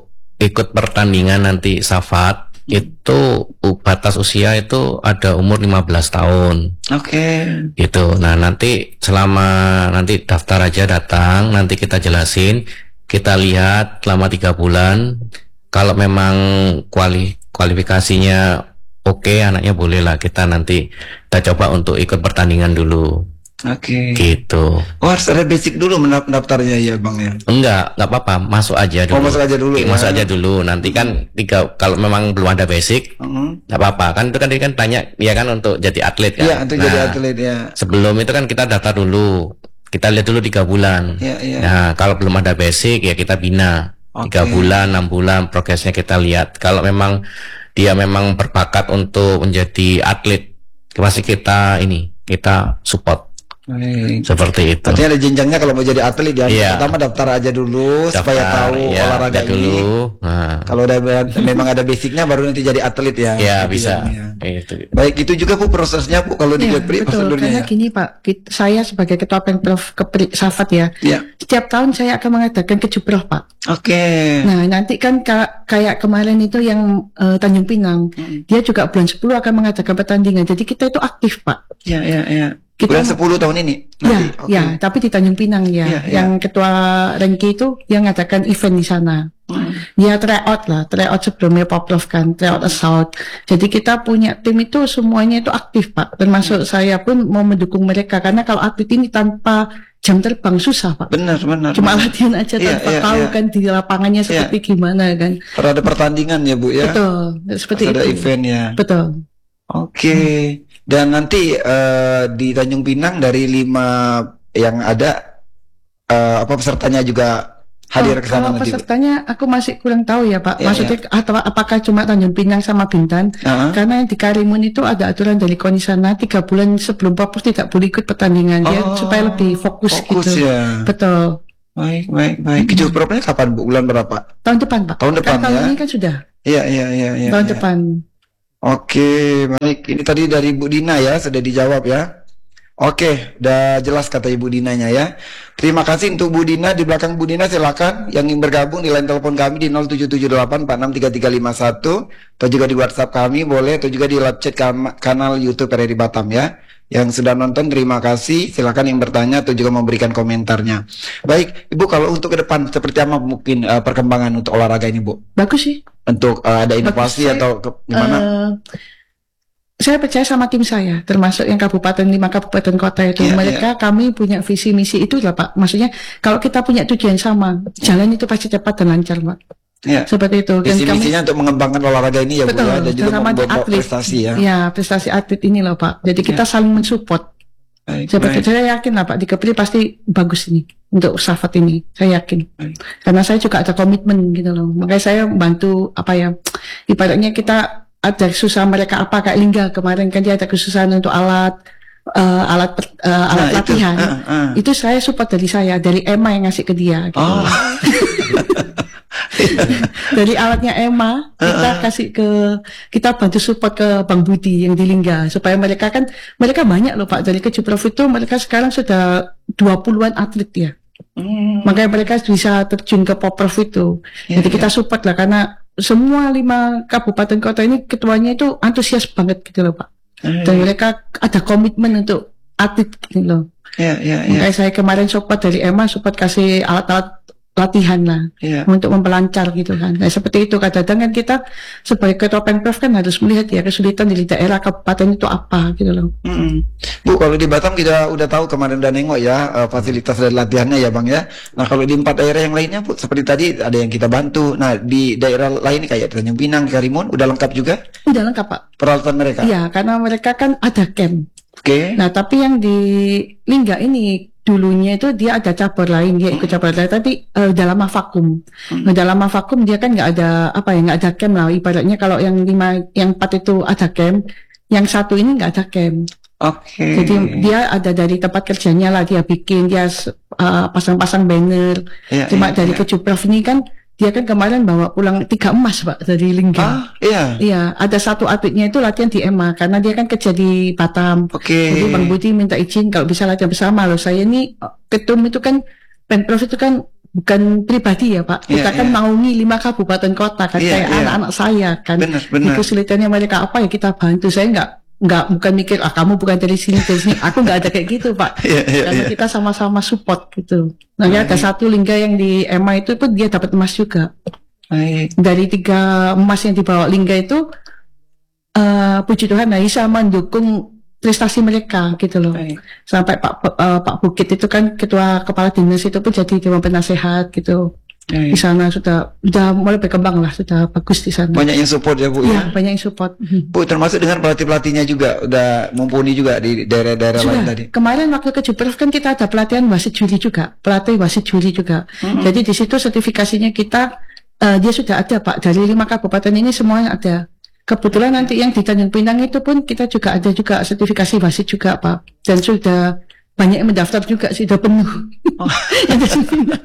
ikut pertandingan nanti Safat itu batas usia itu ada umur lima belas tahun. Oke. Okay. Gitu. Nah, nanti selama nanti daftar aja datang, nanti kita jelasin, kita lihat selama tiga bulan. Kalau memang kuali kualifikasinya oke, okay, anaknya bolehlah kita nanti kita coba untuk ikut pertandingan dulu. Oke. Okay. Gitu. Oh, harus ada basic dulu mendaftarnya ya Bang ya? Enggak, enggak apa-apa, masuk aja dulu. Oh, masuk aja dulu. Oke, ya? Masuk aja dulu. Nanti kan tiga kalau memang belum ada basic, uh-huh. enggak apa-apa. Kan itu kan dia kan tanya ya kan untuk jadi atlet kan. Iya, untuk nah, jadi atlet ya. Sebelum itu kan kita daftar dulu. Kita lihat dulu tiga bulan. Iya, iya. Nah, kalau belum ada basic ya kita bina. Tiga Okay. bulan, enam bulan progresnya kita lihat. Kalau memang dia memang berbakat untuk menjadi atlet, pasti kita ini kita support. Baik. Seperti itu. Artinya ada jenjangnya kalau mau jadi atlet ya. Iya. Pertama daftar aja dulu Daftar, supaya tahu ya, olahraga dulu. ini. Nah. Kalau udah memang ada basicnya baru nanti jadi atlet ya. Ya Gitu bisa. ya. Itu. Baik, itu juga Bu prosesnya Bu kalau di Ya, Kepri betul. prosedurnya Karena ya. gini Pak, kit- saya sebagai ketua Pemprov Kepri Safat ya, Ya. setiap tahun saya akan mengadakan kejubroh Pak. Oke. Nah nanti kan ka- kayak kemarin itu yang eh, Tanjung Pinang, Hmm. dia juga bulan sepuluh akan mengadakan pertandingan. Jadi kita itu aktif Pak. Ya, ya, ya. Kita Bulan sepuluh tahun ini. Ya, Nanti. Oke. ya, tapi di Tanjung Pinang ya, Ya, ya. yang ketua Rengki itu yang mengadakan event di sana. Hmm. Dia tryout lah, tryout sebelumnya Poprov kan, tryout assault. Jadi kita punya tim itu semuanya itu aktif Pak, termasuk saya pun mau mendukung mereka karena kalau atlet ini tanpa jam terbang susah Pak. Benar, benar. Cuma benar. latihan aja Iya, tanpa iya, tahu iya. kan di lapangannya seperti gimana kan. Harus ada pertandingan ya Bu ya. Betul, seperti Harus ada itu. event ya. Betul. Oke. Dan nanti eh, di Tanjung Pinang dari lima yang ada eh, apa pesertanya juga hadir Oh, ke sana kalau nanti Bu? pesertanya aku masih kurang tahu ya Pak. Ya, Maksudnya atau apakah cuma Tanjung Pinang sama Bintan? Uh-huh. Karena di Karimun itu ada aturan dari KONI sana tiga bulan sebelum Popros tidak boleh ikut pertandingan dia Oh, supaya lebih fokus, fokus gitu. ya. Betul. Baik, baik, baik. Kejubrohnya kapan Bu? Bulan berapa? Tahun depan Pak. Tahun depan, kan tahun ya? ini kan sudah. Iya, iya, iya, iya. tahun iya. depan. Oke, baik. Ini tadi dari Bu Dina ya, sudah dijawab ya. Oke, udah jelas kata Ibu Dinanya ya. Terima kasih untuk Bu Dina. Di belakang Bu Dina silakan yang ingin bergabung di line telepon kami di nol tujuh tujuh delapan empat enam tiga tiga lima satu atau juga di WhatsApp kami boleh, atau juga di live chat kam- kanal YouTube R R I Batam ya. Yang sudah nonton terima kasih. Silakan yang bertanya atau juga memberikan komentarnya. Baik, Ibu, kalau untuk ke depan seperti apa mungkin uh, perkembangan untuk olahraga ini, Bu? Bagus sih. Untuk uh, ada inovasi Bagus, atau ke, gimana? Eh, saya percaya sama tim saya, termasuk yang kabupaten lima kabupaten kota itu. Iya, Mereka kami punya visi misi itu lah Pak. Maksudnya kalau kita punya tujuan sama, jalan itu pasti cepat dan lancar Pak. Ya. Seperti itu. Dan Visi kami misinya untuk mengembangkan olahraga ini ya Bu betul, ya, dan juga terutama di membawa atlet. prestasi ya. Ya, prestasi atlet ini loh Pak. Jadi kita saling mensupport. Baik, Seperti baik. saya yakin lah Pak, di Kepri pasti bagus ini untuk Safat ini. Saya yakin. Baik. Karena saya juga ada komitmen gitu loh. Makanya saya bantu apa ya? Ibaratnya kita ada susah mereka apa kayak Lingga kemarin kan dia ada kesusahan untuk alat eh, alat per- eh, alat Nah, itu, latihan. ah, ah. Itu saya support dari saya, dari Emma yang ngasih ke dia gitu. Oh. Dari alatnya Emma kita kasih ke kita bantu support ke Bang Budi yang di Lingga supaya mereka kan mereka banyak loh Pak, dari Kejubroh itu mereka sekarang sudah dua puluhan atlet ya. Hmm. Makanya mereka bisa terjun ke Poprov itu. Ya, Jadi ya. kita support lah karena semua lima kabupaten kota ini ketuanya itu antusias banget gitu loh Pak. Hmm. Dan mereka ada komitmen untuk atlet gitu loh. Ya, ya, ya. Makanya saya kemarin support dari Emma, support kasih alat-alat latihan lah Ya. untuk memperlancar gitu kan. Nah seperti itu kadang-kadang kan kita sebagai ketua Pemprov kan harus melihat ya kesulitan di daerah kabupaten itu apa gitu loh. Mm-mm. Bu, kalau di Batam kita udah tahu kemarin udah nengok ya eh, fasilitas dan latihannya ya Bang ya. Nah kalau di empat daerah yang lainnya Bu, seperti tadi ada yang kita bantu. Nah di daerah lain kayak di Tanjung Pinang, di Karimun udah lengkap juga Udah lengkap Pak. peralatan mereka. Iya karena mereka kan ada camp. Oke. Nah tapi yang di Lingga ini dulunya itu dia ada cabur lain, dia ikut cabur lain, tapi uh, dalam vakum. Nah, dalam vakum dia kan nggak ada apa ya, nggak ada camp lah. Ibaratnya kalau yang lima, yang empat itu ada camp, yang satu ini nggak ada camp. Oke. Jadi dia ada dari tempat kerjanya lah, dia bikin, dia uh, pasang-pasang banner. Ya, Cuma ya, dari ya. Kejubroh ini kan dia kan kemarin bawa pulang tiga emas Pak dari Lingga. Ah, iya. Iya, ada satu atletnya itu latihan di Emma karena dia kan kerja di Batam. Oke. Jadi Bang Budi minta izin kalau bisa latihan bersama loh. Saya ini ketum itu kan Pemprov itu kan bukan pribadi ya Pak. Kita Iya, kan iya. naungi lima kabupaten kota kan, Iya, kayak iya. anak-anak saya kan. Benar, benar. Kesulitannya mereka apa ya kita bantu. Saya nggak nggak bukan mikir ah kamu bukan dari sini dari sini. Aku nggak ada kayak gitu Pak. Iya, iya, Karena iya. kita sama-sama support gitu. Nah ya ada satu lingga yang di E M A itu pun dia dapat emas juga. Baik. Dari tiga emas yang dibawa lingga itu, eh puji Tuhan Naisa mendukung prestasi mereka gitu loh. Baik. Sampai Pak eh, Pak Bukit itu kan ketua kepala dinas itu pun jadi dewan penasehat gitu. Di Baik. sana sudah sudah mulai berkembang lah, sudah bagus di sana. Banyak yang support ya Bu Ya, ya. banyak yang support. Mhm. Bu, termasuk dengan pelatih-pelatihnya juga udah mumpuni juga di daerah-daerah lain Sudah. tadi. Kemarin waktu ke Jubref kan kita ada pelatihan wasit juri juga, pelatih wasit juri juga. Jadi di situ sertifikasinya kita eh, dia sudah ada Pak, dari lima kabupaten ini semuanya ada. Kebetulan nanti yang di Tanjung Pinang itu pun kita juga ada juga sertifikasi wasit juga Pak, dan sudah banyak yang mendaftar juga, sudah penuh. Yang dari Pinang.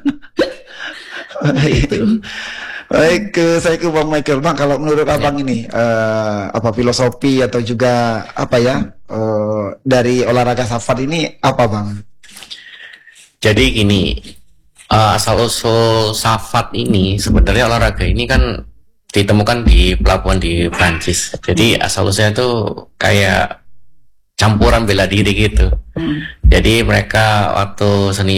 Baik. Baik, ke saya ke Bang Michael. Bang, kalau menurut Abang ini eh, apa filosofi atau juga apa ya eh, dari olahraga Safat ini apa Bang? Jadi gini, uh, asal usul Safat ini sebenarnya olahraga ini kan ditemukan di pelabuhan di Prancis. Jadi asal usulnya tuh kayak campuran bela diri gitu. Jadi mereka waktu seni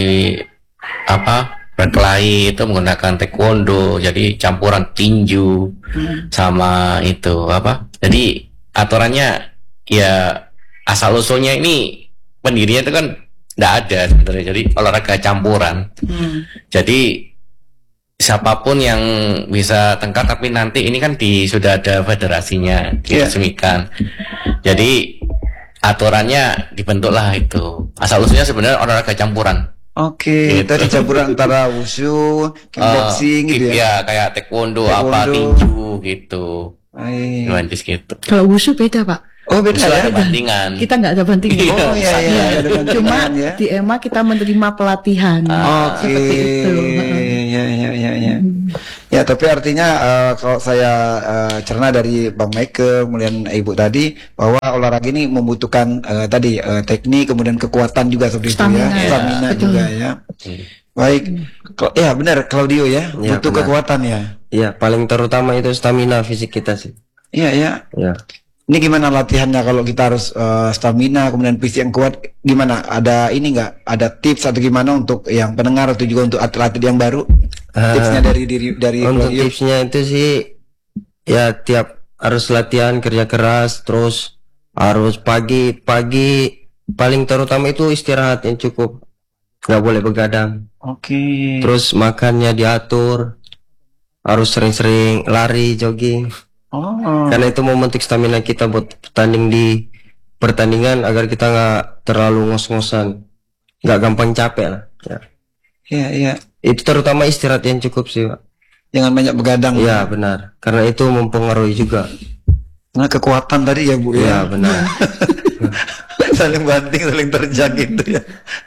apa berkelahi itu menggunakan taekwondo. Jadi campuran tinju sama itu apa. Jadi aturannya ya asal usulnya ini pendirinya itu kan nggak ada sebenarnya. Jadi olahraga campuran. Jadi siapapun yang bisa tengkar, tapi nanti ini kan di sudah ada federasinya diresmikan. Jadi aturannya dibentuklah itu. Asal usulnya sebenarnya olahraga campuran. Oke, Gitu. tadi campuran antara wushu, kickboxing Eh, gitu ya. ya kayak taekwondo, apa Taekwondo. tinju gitu. Baik. Nuantis gitu. Kalau wushu beda Pak. Oh, beda Bisa ya. ada bandingan. Kita nggak ada bandingnya. Oh iya iya, ada Cuma bandingan ya. di E M A kita menerima pelatihan. Oke, Seperti itu. ya ya ya ya. Ya, tapi artinya eh, kalau saya eh, cerna dari Bang Michael kemudian Ibu tadi bahwa olahraga ini membutuhkan eh, tadi eh, teknik kemudian kekuatan juga seperti Stamina. itu ya, stamina Betul. juga ya. Baik, Kla- ya benar Claudio ya, Ya, butuh benar. kekuatan ya. Iya, paling terutama itu stamina fisik kita sih. Iya ya. Ya. Ini gimana latihannya kalau kita harus eh, stamina kemudian fisik yang kuat? Gimana? Ada ini nggak? Ada tips atau gimana untuk yang pendengar atau juga untuk atlet-atlet yang baru? Ah. Tipsnya dari diri dari Untuk Claudio. tipsnya itu sih ya tiap harus latihan kerja keras, terus harus pagi pagi paling terutama itu istirahat yang cukup, nggak boleh begadang. Oke. Terus makannya diatur, harus sering-sering lari, jogging, Oh. karena itu membentuk stamina kita buat pertanding di pertandingan agar kita nggak terlalu ngos-ngosan, nggak gampang capek lah. Ya. Iya iya. Itu terutama istirahat yang cukup sih, Pak. Jangan banyak begadang. Iya benar, karena itu mempengaruhi juga. Nah, kekuatan tadi ya Bu Iya ya. benar. Saling banting, saling terjang gitu ya.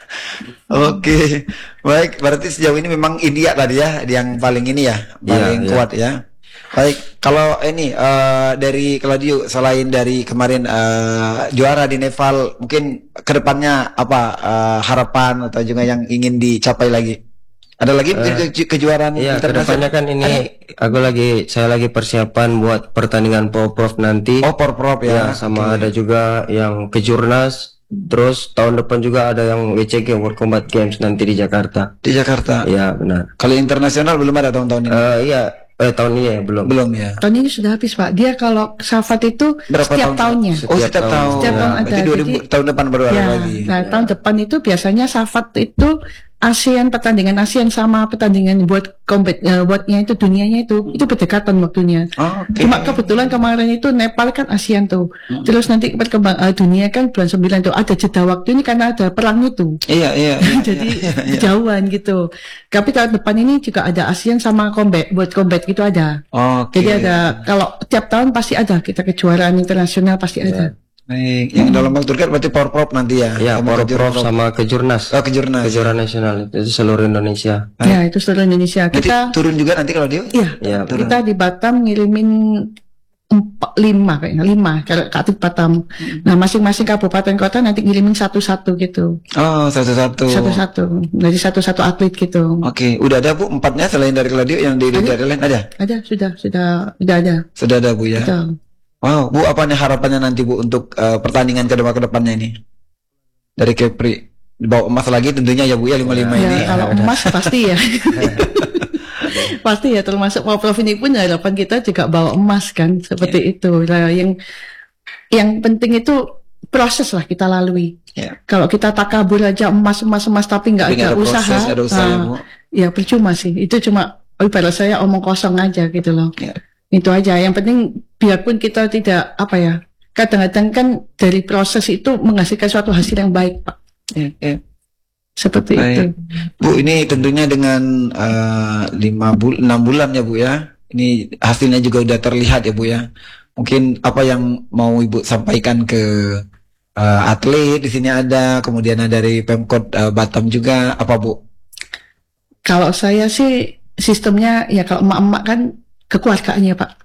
Oke. Baik, berarti sejauh ini memang India tadi ya yang paling ini ya, paling Iya, iya. kuat ya. Baik, kalau ini eh, dari Claudio selain dari kemarin eh, juara di Nepal, mungkin kedepannya apa eh, harapan atau juga yang ingin dicapai lagi? Ada lagi mungkin ke- kejuaraan Iya, internasional? kedepannya kan ini aku lagi saya lagi persiapan buat pertandingan Powerprof nanti. Oh, Porprov ya. Ya, sama ada juga yang kejurnas. Terus tahun depan juga ada yang W C G World Combat Games nanti di Jakarta. Di Jakarta. Iya, benar. Kalau internasional belum ada tahun-tahun ini. Eh iya, eh tahun ini ya belum. Belum ya. Tahun ini sudah habis Pak. Dia kalau Safat itu Berapa setiap tahun? tahunnya. Oh, Setiap setiap tahun. tahun. Setiap tahun ada. Berarti dua ribu Jadi- tahun depan baru ada Ya, lagi. nah tahun depan itu biasanya Safat itu ASEAN, pertandingan ASEAN sama pertandingan buat combat eh, buatnya itu dunianya itu itu berdekatan waktunya. Oh, oke. Cuma kebetulan kemarin itu Nepal kan ASEAN tuh. Terus nanti perkembang eh, dunia kan bulan sembilan tuh ada jeda waktu ini karena ada perang itu. Iya, iya. iya, Jadi iya, iya. jauhan gitu. Tapi tahun depan ini juga ada ASEAN sama combat buat combat gitu ada. Oke. Jadi ada kalau tiap tahun pasti ada kita kejuaraan internasional pasti ada. Baik, yang dalam waktu dekat berarti Powerprov nanti ya. Ya, Sama Powerprof Kejurnas. sama kejurnas. Oh, kejurnas. Kejuaraan nasional itu seluruh Indonesia. Ya itu seluruh Indonesia. Nanti Kita turun juga nanti kalau dia. iya Ya, turun. kita di Batam ngirimin empat, lima kayaknya lima kalau Atlet Batam. Nah masing-masing kabupaten kota nanti ngirimin satu-satu gitu. Oh, satu-satu. Satu-satu. Dari satu-satu atlet gitu. Oke, udah ada Bu empatnya selain dari Claudio yang di daerah lain ada? Ada, sudah, sudah, sudah ada. Sudah ada Bu ya. Betul. Wow, Bu apa nih harapannya nanti Bu untuk uh, pertandingan kedua ke depannya ini? Dari Kepri bawa emas lagi tentunya ya Bu ya lima puluh lima Ya, ini. kalau emas pasti ya. Pasti ya, termasuk Prof ini pun harapan kita juga bawa emas kan, seperti Yeah. itu. Nah, yang yang penting itu proses lah kita lalui. Yeah. Kalau kita takabur aja emas emas emas tapi nggak Tapi nggak ada, ada usaha, proses, ada usaha, nah, Bu. ya percuma sih. Itu cuma oh, ibarat saya omong kosong aja gitu loh. Yeah. Itu aja. Yang penting biarpun kita tidak apa ya, kadang-kadang kan dari proses itu menghasilkan suatu hasil yang baik, Pak. Yeah, yeah. Seperti Baik. itu. Bu, ini tentunya dengan uh, lima bul enam bulan ya Bu ya. Ini hasilnya juga udah terlihat ya Bu ya. Mungkin apa yang mau Ibu sampaikan ke uh, atlet di sini ada, kemudian ada dari Pemkot uh, Batam juga, apa Bu? Kalau saya sih sistemnya ya kalau emak-emak kan kekeluargaannya Pak.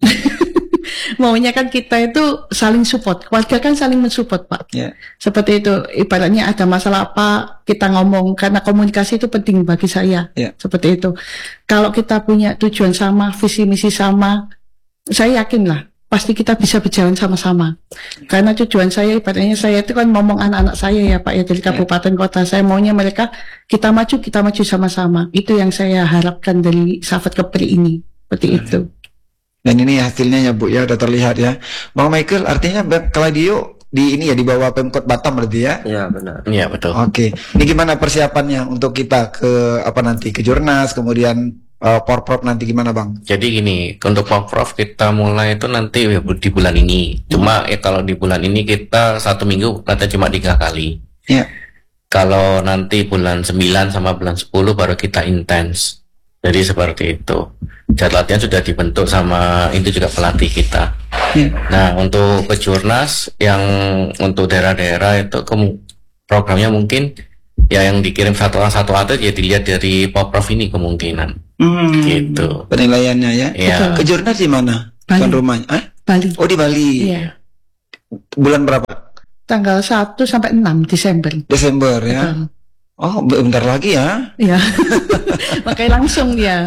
Maunya kan kita itu saling support, keluarga kan saling mensupport Pak. Ya. Seperti itu, ibaratnya ada masalah apa kita ngomong karena komunikasi itu penting bagi saya. Ya. Seperti itu. Kalau kita punya tujuan sama, visi misi sama, saya yakin lah pasti kita bisa berjalan sama-sama. Karena tujuan saya ibaratnya saya itu kan ngomong anak-anak saya ya Pak ya dari kabupaten kota. Saya maunya mereka kita maju, kita maju sama-sama. Itu yang saya harapkan dari Safat Kepri ini. Seperti Ya. itu. Dan ini hasilnya ya Bu ya, udah terlihat ya. Bang Michael, artinya Bang Claudio di ini ya di bawah Pemkot Batam berarti ya? Iya benar. Iya betul. Oke, ini gimana persiapannya untuk kita ke apa nanti ke Jurnas, kemudian uh, Porprov nanti gimana Bang? Jadi gini, untuk Porprov kita mulai itu nanti di bulan ini. Cuma ya kalau di bulan ini kita satu minggu kita cuma tiga kali. Ya. Kalau nanti bulan sembilan sama bulan sepuluh baru kita intens. Jadi seperti itu. Jadwal latihan sudah dibentuk sama itu juga pelatih kita. Ya. Nah, untuk ke Jurnas yang untuk daerah-daerah itu kemu- programnya mungkin ya yang dikirim satu orang satu atlet ya dilihat dari Porprov ini kemungkinan. Hmm. Gitu. Penilaiannya ya. Iya. Ke Jurnas di mana? Bali. Tuan rumahnya? Eh? Bali. Oh di Bali. Iya. Bulan berapa? Tanggal satu sampai enam Desember. Desember ya. Betul. Oh, bentar lagi ya. Ya. Makanya langsung dia.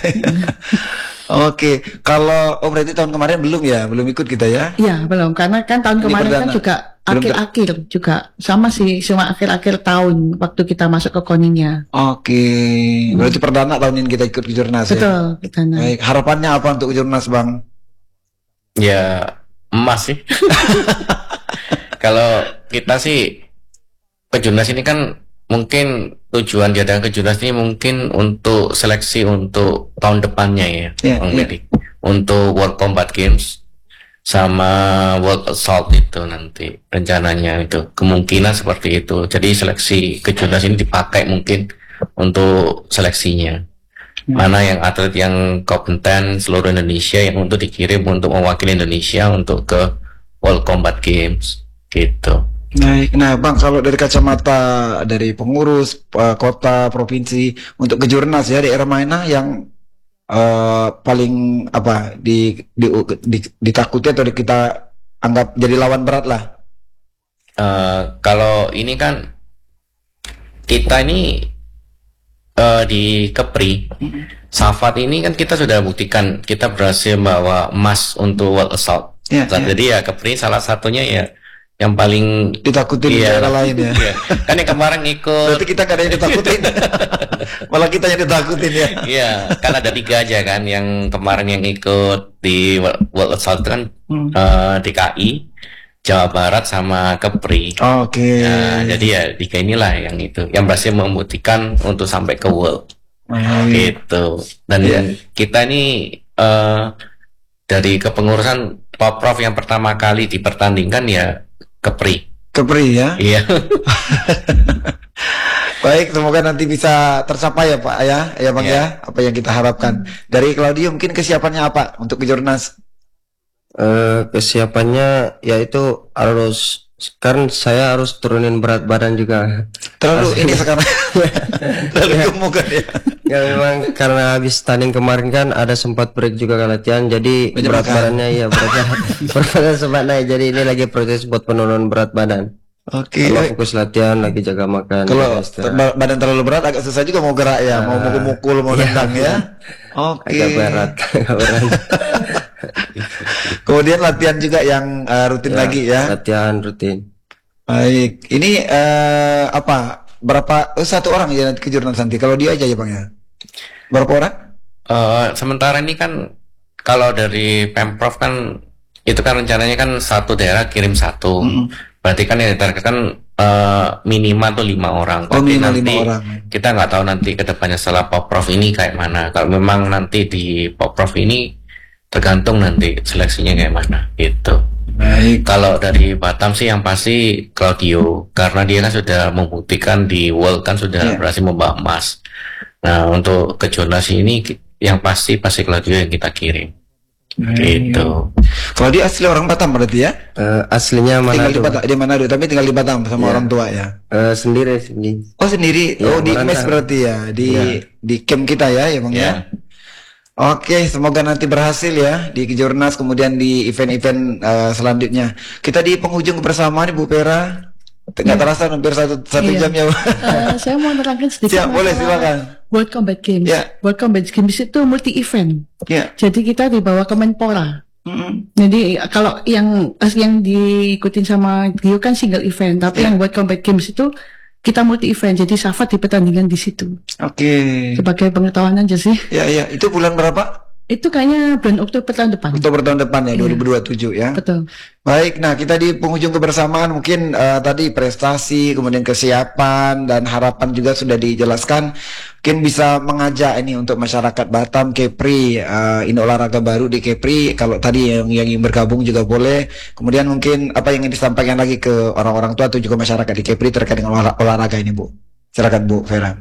Oke, kalau oh berarti tahun kemarin belum ya, belum ikut kita ya? Iya, belum. Karena kan tahun Ini kemarin kan perdana. juga Belum ter- akhir-akhir juga sama sih, cuma akhir-akhir tahun waktu kita masuk ke koninya. Oke, berarti perdana tahun ini kita ikut ke Jurnas ya? Betul, kita nah. Baik, harapannya apa untuk Jurnas Bang? Ya emas sih. Kalau kita sih ke Jurnas ini kan mungkin tujuan diadakan ke Jurnas ini mungkin untuk seleksi untuk tahun depannya ya, Ya, Bang ya. Dedi. Untuk World Combat Games sama World Assault itu nanti rencananya itu kemungkinan seperti itu. Jadi seleksi ke Jurnas ini dipakai mungkin untuk seleksinya. Mana yang atlet yang kompeten seluruh Indonesia yang untuk dikirim untuk mewakili Indonesia untuk ke World Combat Games gitu. Baik, nah Bang, kalau dari kacamata dari pengurus eh, kota, provinsi untuk ke Jurnas ya, daerah mana yang eh, paling apa di, di, di ditakuti atau di- kita anggap jadi lawan berat lah? Eh, kalau ini kan kita ini eh, di Kepri, Safat ini kan kita sudah buktikan kita berhasil membawa emas untuk World Assault. Ya, Nah, ya. Jadi ya Kepri salah satunya ya yang paling Ditakutin di Iya. daerah lain ya. Iya. Kan yang kemarin ikut. Berarti kita gak ada yang ditakutin. Malah kita yang ditakutin ya. Iya, kan ada tiga aja kan yang kemarin yang ikut di World World Assault itu kan Hmm. eh, D K I, Jawa Barat sama Kepri. Oke. Nah, jadi ya tiga inilah yang itu yang berhasil membuktikan untuk sampai ke World Baik. gitu. Dan Iya. kita ini eh, dari kepengurusan Porprov yang pertama kali dipertandingkan ya Kepri. Kepri ya. Iya. Baik, semoga nanti bisa tercapai ya Pak ya, ya Bang Iya. ya, apa yang kita harapkan. Dari Claudio mungkin kesiapannya apa untuk ke Jurnas? Eh, kesiapannya yaitu harus kan saya harus turunin berat badan juga. Terlalu ini sekarang terlalu gemuk kan ya. Ya memang karena habis tanding kemarin kan ada sempat break juga kan latihan, jadi Banyak berat makan. badannya ya berat badan, berat badan sempat naik. Jadi ini lagi proses buat penurunan berat badan. Oke. Kalau eh, fokus latihan lagi jaga makan. Kalau jaga istirahat. ba- badan terlalu berat agak susah juga mau gerak ya, mau mukul-mukul, mau iya. nendang ya. Oke. agak berat, agak berat. Kemudian latihan juga yang eh, rutin Ya, lagi ya. Latihan rutin. Baik. Ini eh, apa? Berapa? Oh, satu orang ya nanti ke jurnas nanti. Kalau dia aja ya bang ya. Berapa orang? Eh, sementara ini kan kalau dari Pemprov kan itu kan rencananya kan satu daerah kirim satu. Berarti kan yang ditargetkan eh, minimal tuh lima orang. Oh, Tapi minimal nanti lima orang. kita nggak tahu nanti kedepannya setelah Poprov ini kayak mana. Kalau memang nanti di Poprov ini tergantung nanti seleksinya kayak mana gitu. Baik. Kalau dari Batam sih yang pasti Claudio, karena dia kan sudah membuktikan di World kan sudah Iya. berhasil membawa emas. Nah untuk ke zonasi ini ki- yang pasti pasti Claudio yang kita kirim. Gitu. Kalau dia asli orang Batam berarti ya? Eh, aslinya Tinggal di Manado. Batam, di Manado, tapi tinggal di Batam sama Iya. orang tua ya. Eh, sendiri sendiri. Oh sendiri, Iya, oh di merantau. mes berarti ya, di Iya. di camp kita ya, ya bang ya. Ya. Oke, semoga nanti berhasil ya di Kejurnas, kemudian di event-event eh, selanjutnya. Kita di penghujung kebersamaan Bu Pera, nggak terasa hampir satu satu Iya. jam ya. Bu. Eh, saya mau menerangkan sedikit. Siap, boleh, masalah silakan. World Combat Games. Ya. World Combat Games itu multi event. Ya. Jadi kita dibawa ke Menpora. Mm-mm. Jadi kalau yang yang diikutin sama Rio kan single event, tapi Ya. yang World Combat Games itu kita multi event. Jadi Safat di pertandingan di situ. Oke. Sebagai pengetahuan aja sih. Ya, ya, itu bulan berapa? Itu kayaknya bulan Oktober tahun depan. Oktober tahun depan ya, Iya. dua ribu dua puluh tujuh ya. Betul. Baik, nah kita di penghujung kebersamaan mungkin eh, tadi prestasi, kemudian kesiapan dan harapan juga sudah dijelaskan. Mungkin bisa mengajak ini untuk masyarakat Batam, Kepri, eh, ini olahraga baru di Kepri. Kalau tadi yang yang ingin bergabung juga boleh. Kemudian mungkin apa yang ingin disampaikan lagi ke orang-orang tua atau juga masyarakat di Kepri terkait dengan olah- olahraga ini, Bu. Silakan Bu Vera.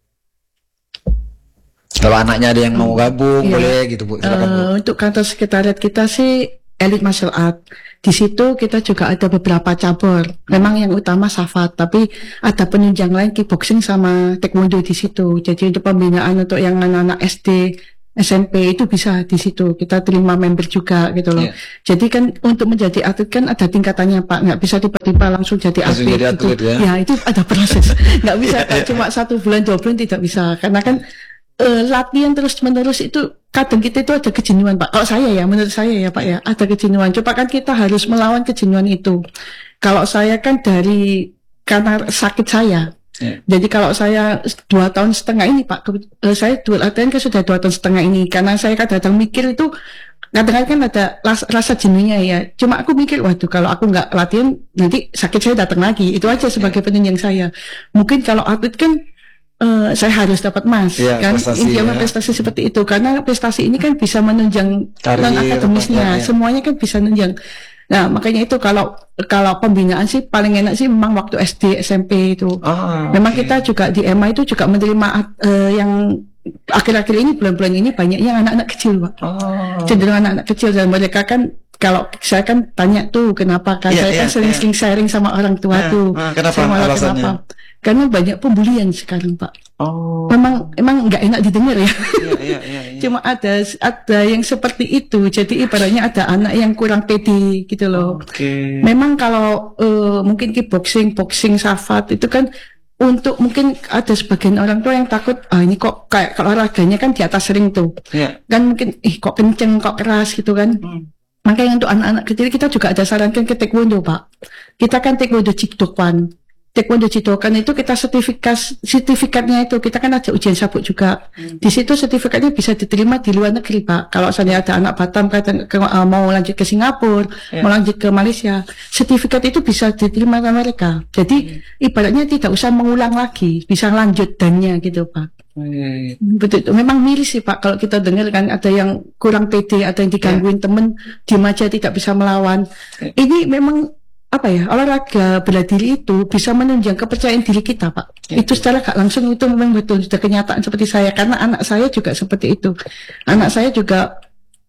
Kalau anaknya ada yang mau gabung, Iya. boleh gitu Bu. Silakan Bu. Eh, untuk kantor sekretariat kita sih Elite Martial Art. Di situ kita juga ada beberapa cabur. Memang yang utama Safat, tapi ada penunjang lain kickboxing sama taekwondo di situ. Jadi untuk pembinaan untuk yang anak-anak S D, S M P itu bisa di situ. Kita terima member juga gitu loh. Iya. Jadi kan untuk menjadi atlet kan ada tingkatannya Pak. Nggak bisa tiba-tiba langsung jadi Langsung atlet. jadi gitu. atlet ya. Ya itu ada proses. Nggak bisa Pak, cuma satu bulan dua bulan tidak bisa. Karena kan eh, latihan terus-menerus itu kadang kita itu ada kejenuhan Pak. Kalau saya ya, menurut saya ya Pak ya, ada kejenuhan. Coba kan kita harus melawan kejenuhan itu. Kalau saya kan dari karena sakit saya. Ya. Jadi kalau saya dua tahun setengah ini Pak, ke- eh, saya dua latihan kan sudah dua tahun setengah ini. Karena saya kadang-kadang mikir itu, kadang-kadang kan ada ras- rasa jenuhnya ya. Cuma aku mikir, waduh kalau aku nggak latihan nanti sakit saya datang lagi. Itu aja sebagai penunjang saya. Mungkin kalau atlet kan eh, saya harus dapat emas Iya, kan, prestasi, intinya ya. prestasi seperti itu. Karena prestasi ini kan bisa menunjang Karir, non akademisnya, apa, ya. semuanya kan bisa menunjang. Nah makanya itu kalau kalau pembinaan sih paling enak sih memang waktu S D S M P itu. Ah, Memang oke. kita juga di M A itu juga menerima eh, yang akhir-akhir ini bulan-bulan ini banyak yang anak-anak kecil Pak. Oh. Cenderung anak-anak kecil dan mereka kan kalau saya kan tanya tuh kenapa kan Iya, saya iya, kan sering-sering sharing sama orang tua Nah, tuh. nah, kenapa? Saya malah Alasannya? kenapa? Karena banyak pembulian sekarang Pak. Oh. Memang emang nggak enak didengar ya. Iya, iya, iya, iya. Cuma ada ada yang seperti itu. Jadi ibaratnya ada anak yang kurang pede gitu loh. Oke. Memang kalau eh, mungkin kickboxing, boxing, Safat itu kan untuk mungkin ada sebagian orang tua yang takut, ah ini kok kayak kalau olahraganya kan di atas ring tuh, Iya. kan mungkin ih kok kenceng, kok keras gitu kan. Hmm. Makanya untuk anak-anak kecil kita juga ada sarankan ke taekwondo Pak. Kita kan taekwondo Jikdokwan. Taekwondo Jikdokan itu kita sertifikat sertifikatnya itu kita kan ada ujian sabuk juga. Di situ sertifikatnya bisa diterima di luar negeri Pak. Kalau misalnya ada anak Batam kadang ke, uh, mau lanjut ke Singapura, Ya. mau lanjut ke Malaysia, sertifikat itu bisa diterima sama mereka. Jadi ibaratnya tidak usah mengulang lagi, bisa lanjut dannya gitu Pak. Betul, itu memang miris sih Pak kalau kita dengar kan ada yang kurang pede, ada yang digangguin temen, diem aja tidak bisa melawan. Ini memang apa ya, olahraga bela diri itu bisa menunjang kepercayaan diri kita Pak. Itu secara gak langsung itu memang betul sudah kenyataan seperti saya, karena anak saya juga seperti itu. Anak saya juga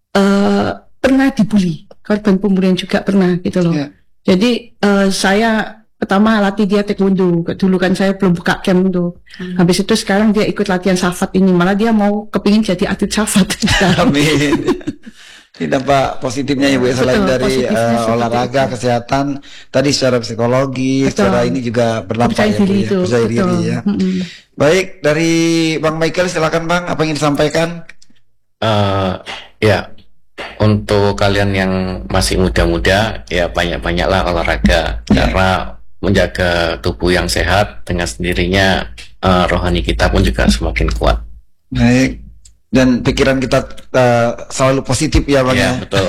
eh, pernah dibully, korban pembulian juga pernah gitu loh. Ya. Jadi eh, saya pertama latih dia taekwondo. Dulu kan saya belum buka camp tuh. Hmm. Habis itu sekarang dia ikut latihan Safat ini. Malah dia mau kepingin jadi atlet Safat. Amin. Ini dampak positifnya ya Bu, selain Betul, dari uh, olahraga, itu. Kesehatan, tadi secara psikologi, betul. Secara ini juga berdampak ya Bu ya, percaya diri ya. Mm-hmm. Baik, dari Bang Michael silakan Bang, apa yang disampaikan? Uh, ya, untuk kalian yang masih muda-muda, ya banyak-banyaklah olahraga, ya. Karena menjaga tubuh yang sehat dengan sendirinya uh, rohani kita pun juga semakin kuat. Baik. Dan pikiran kita uh, selalu positif ya Bang ya. Betul.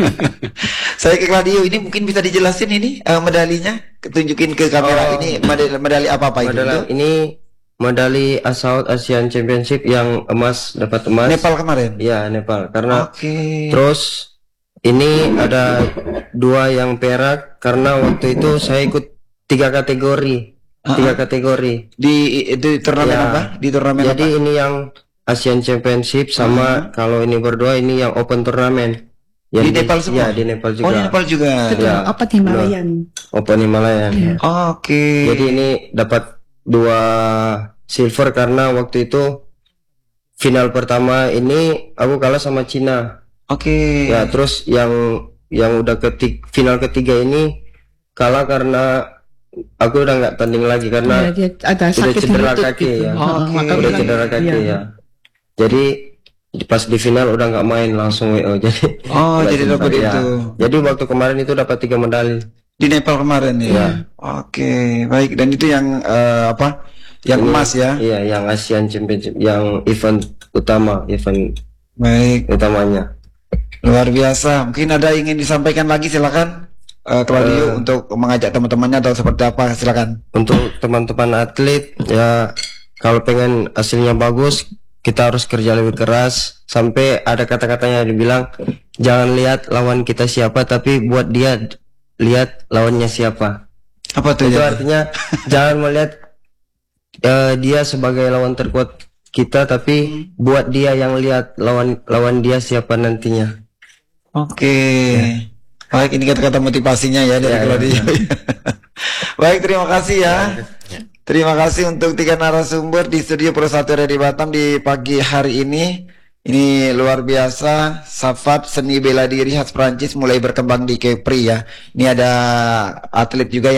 Saya ke Claudio, ini mungkin bisa dijelasin ini uh, medalinya, tunjukin ke kamera. Oh, ini medali, medali apa apa itu? Ini medali Assault Asian Championship yang emas, dapat emas. Nepal kemarin? Ya Nepal. Karena okay. Terus ini ada dua yang perak karena waktu itu saya ikut tiga kategori, uh-huh. tiga kategori di di turnamen ya, apa? Di turnamen jadi apa? ini yang Asian Championship sama uh-huh. kalau ini berdua ini yang Open Turnamen. Di Nepal semua? Ya di Nepal juga. Oh di Nepal juga. Ya. Apa di Himalayan? Open Himalayan. Yeah. Oh, Oke. Okay. Jadi ini dapat dua silver karena waktu itu final pertama ini aku kalah sama Cina. Oke. Okay. Ya terus yang yang udah ketik final ketiga ini kalah karena aku udah nggak tanding lagi karena ya, dia ada udah cedera kaki gitu. ya. Oh, okay. Udah cedera kaki ya. ya. Jadi pas di final udah nggak main langsung W O jadi. Oh jadi dapat ya. itu. Jadi waktu kemarin itu dapat tiga medali di Nepal kemarin ya. ya. Oke okay. Baik, dan itu yang uh, apa? Yang ini, emas ya? Iya yang Asian Championship, yang event utama, event baik utamanya. Luar biasa. Mungkin ada yang ingin disampaikan lagi, silakan. Uh, Claudio uh, untuk mengajak teman-temannya atau seperti apa, silakan. Untuk teman-teman atlet ya, kalau pengen hasilnya bagus kita harus kerja lebih keras. Sampai ada kata-katanya dibilang jangan lihat lawan kita siapa, tapi buat dia lihat lawannya siapa. Apa tuh? Itu ya? artinya jangan melihat uh, dia sebagai lawan terkuat kita, tapi buat dia yang lihat lawan lawan dia siapa nantinya. Oke. Okay. Ya. Baik, ini kata-kata motivasinya ya dari ya, Claudio. Ya. Baik, terima kasih ya. ya. Terima kasih untuk tiga narasumber di studio Pro satu Radio Batam di pagi hari ini. Ini luar biasa. Safat seni bela diri khas Prancis mulai berkembang di Kepri ya. Ini ada atlet juga yang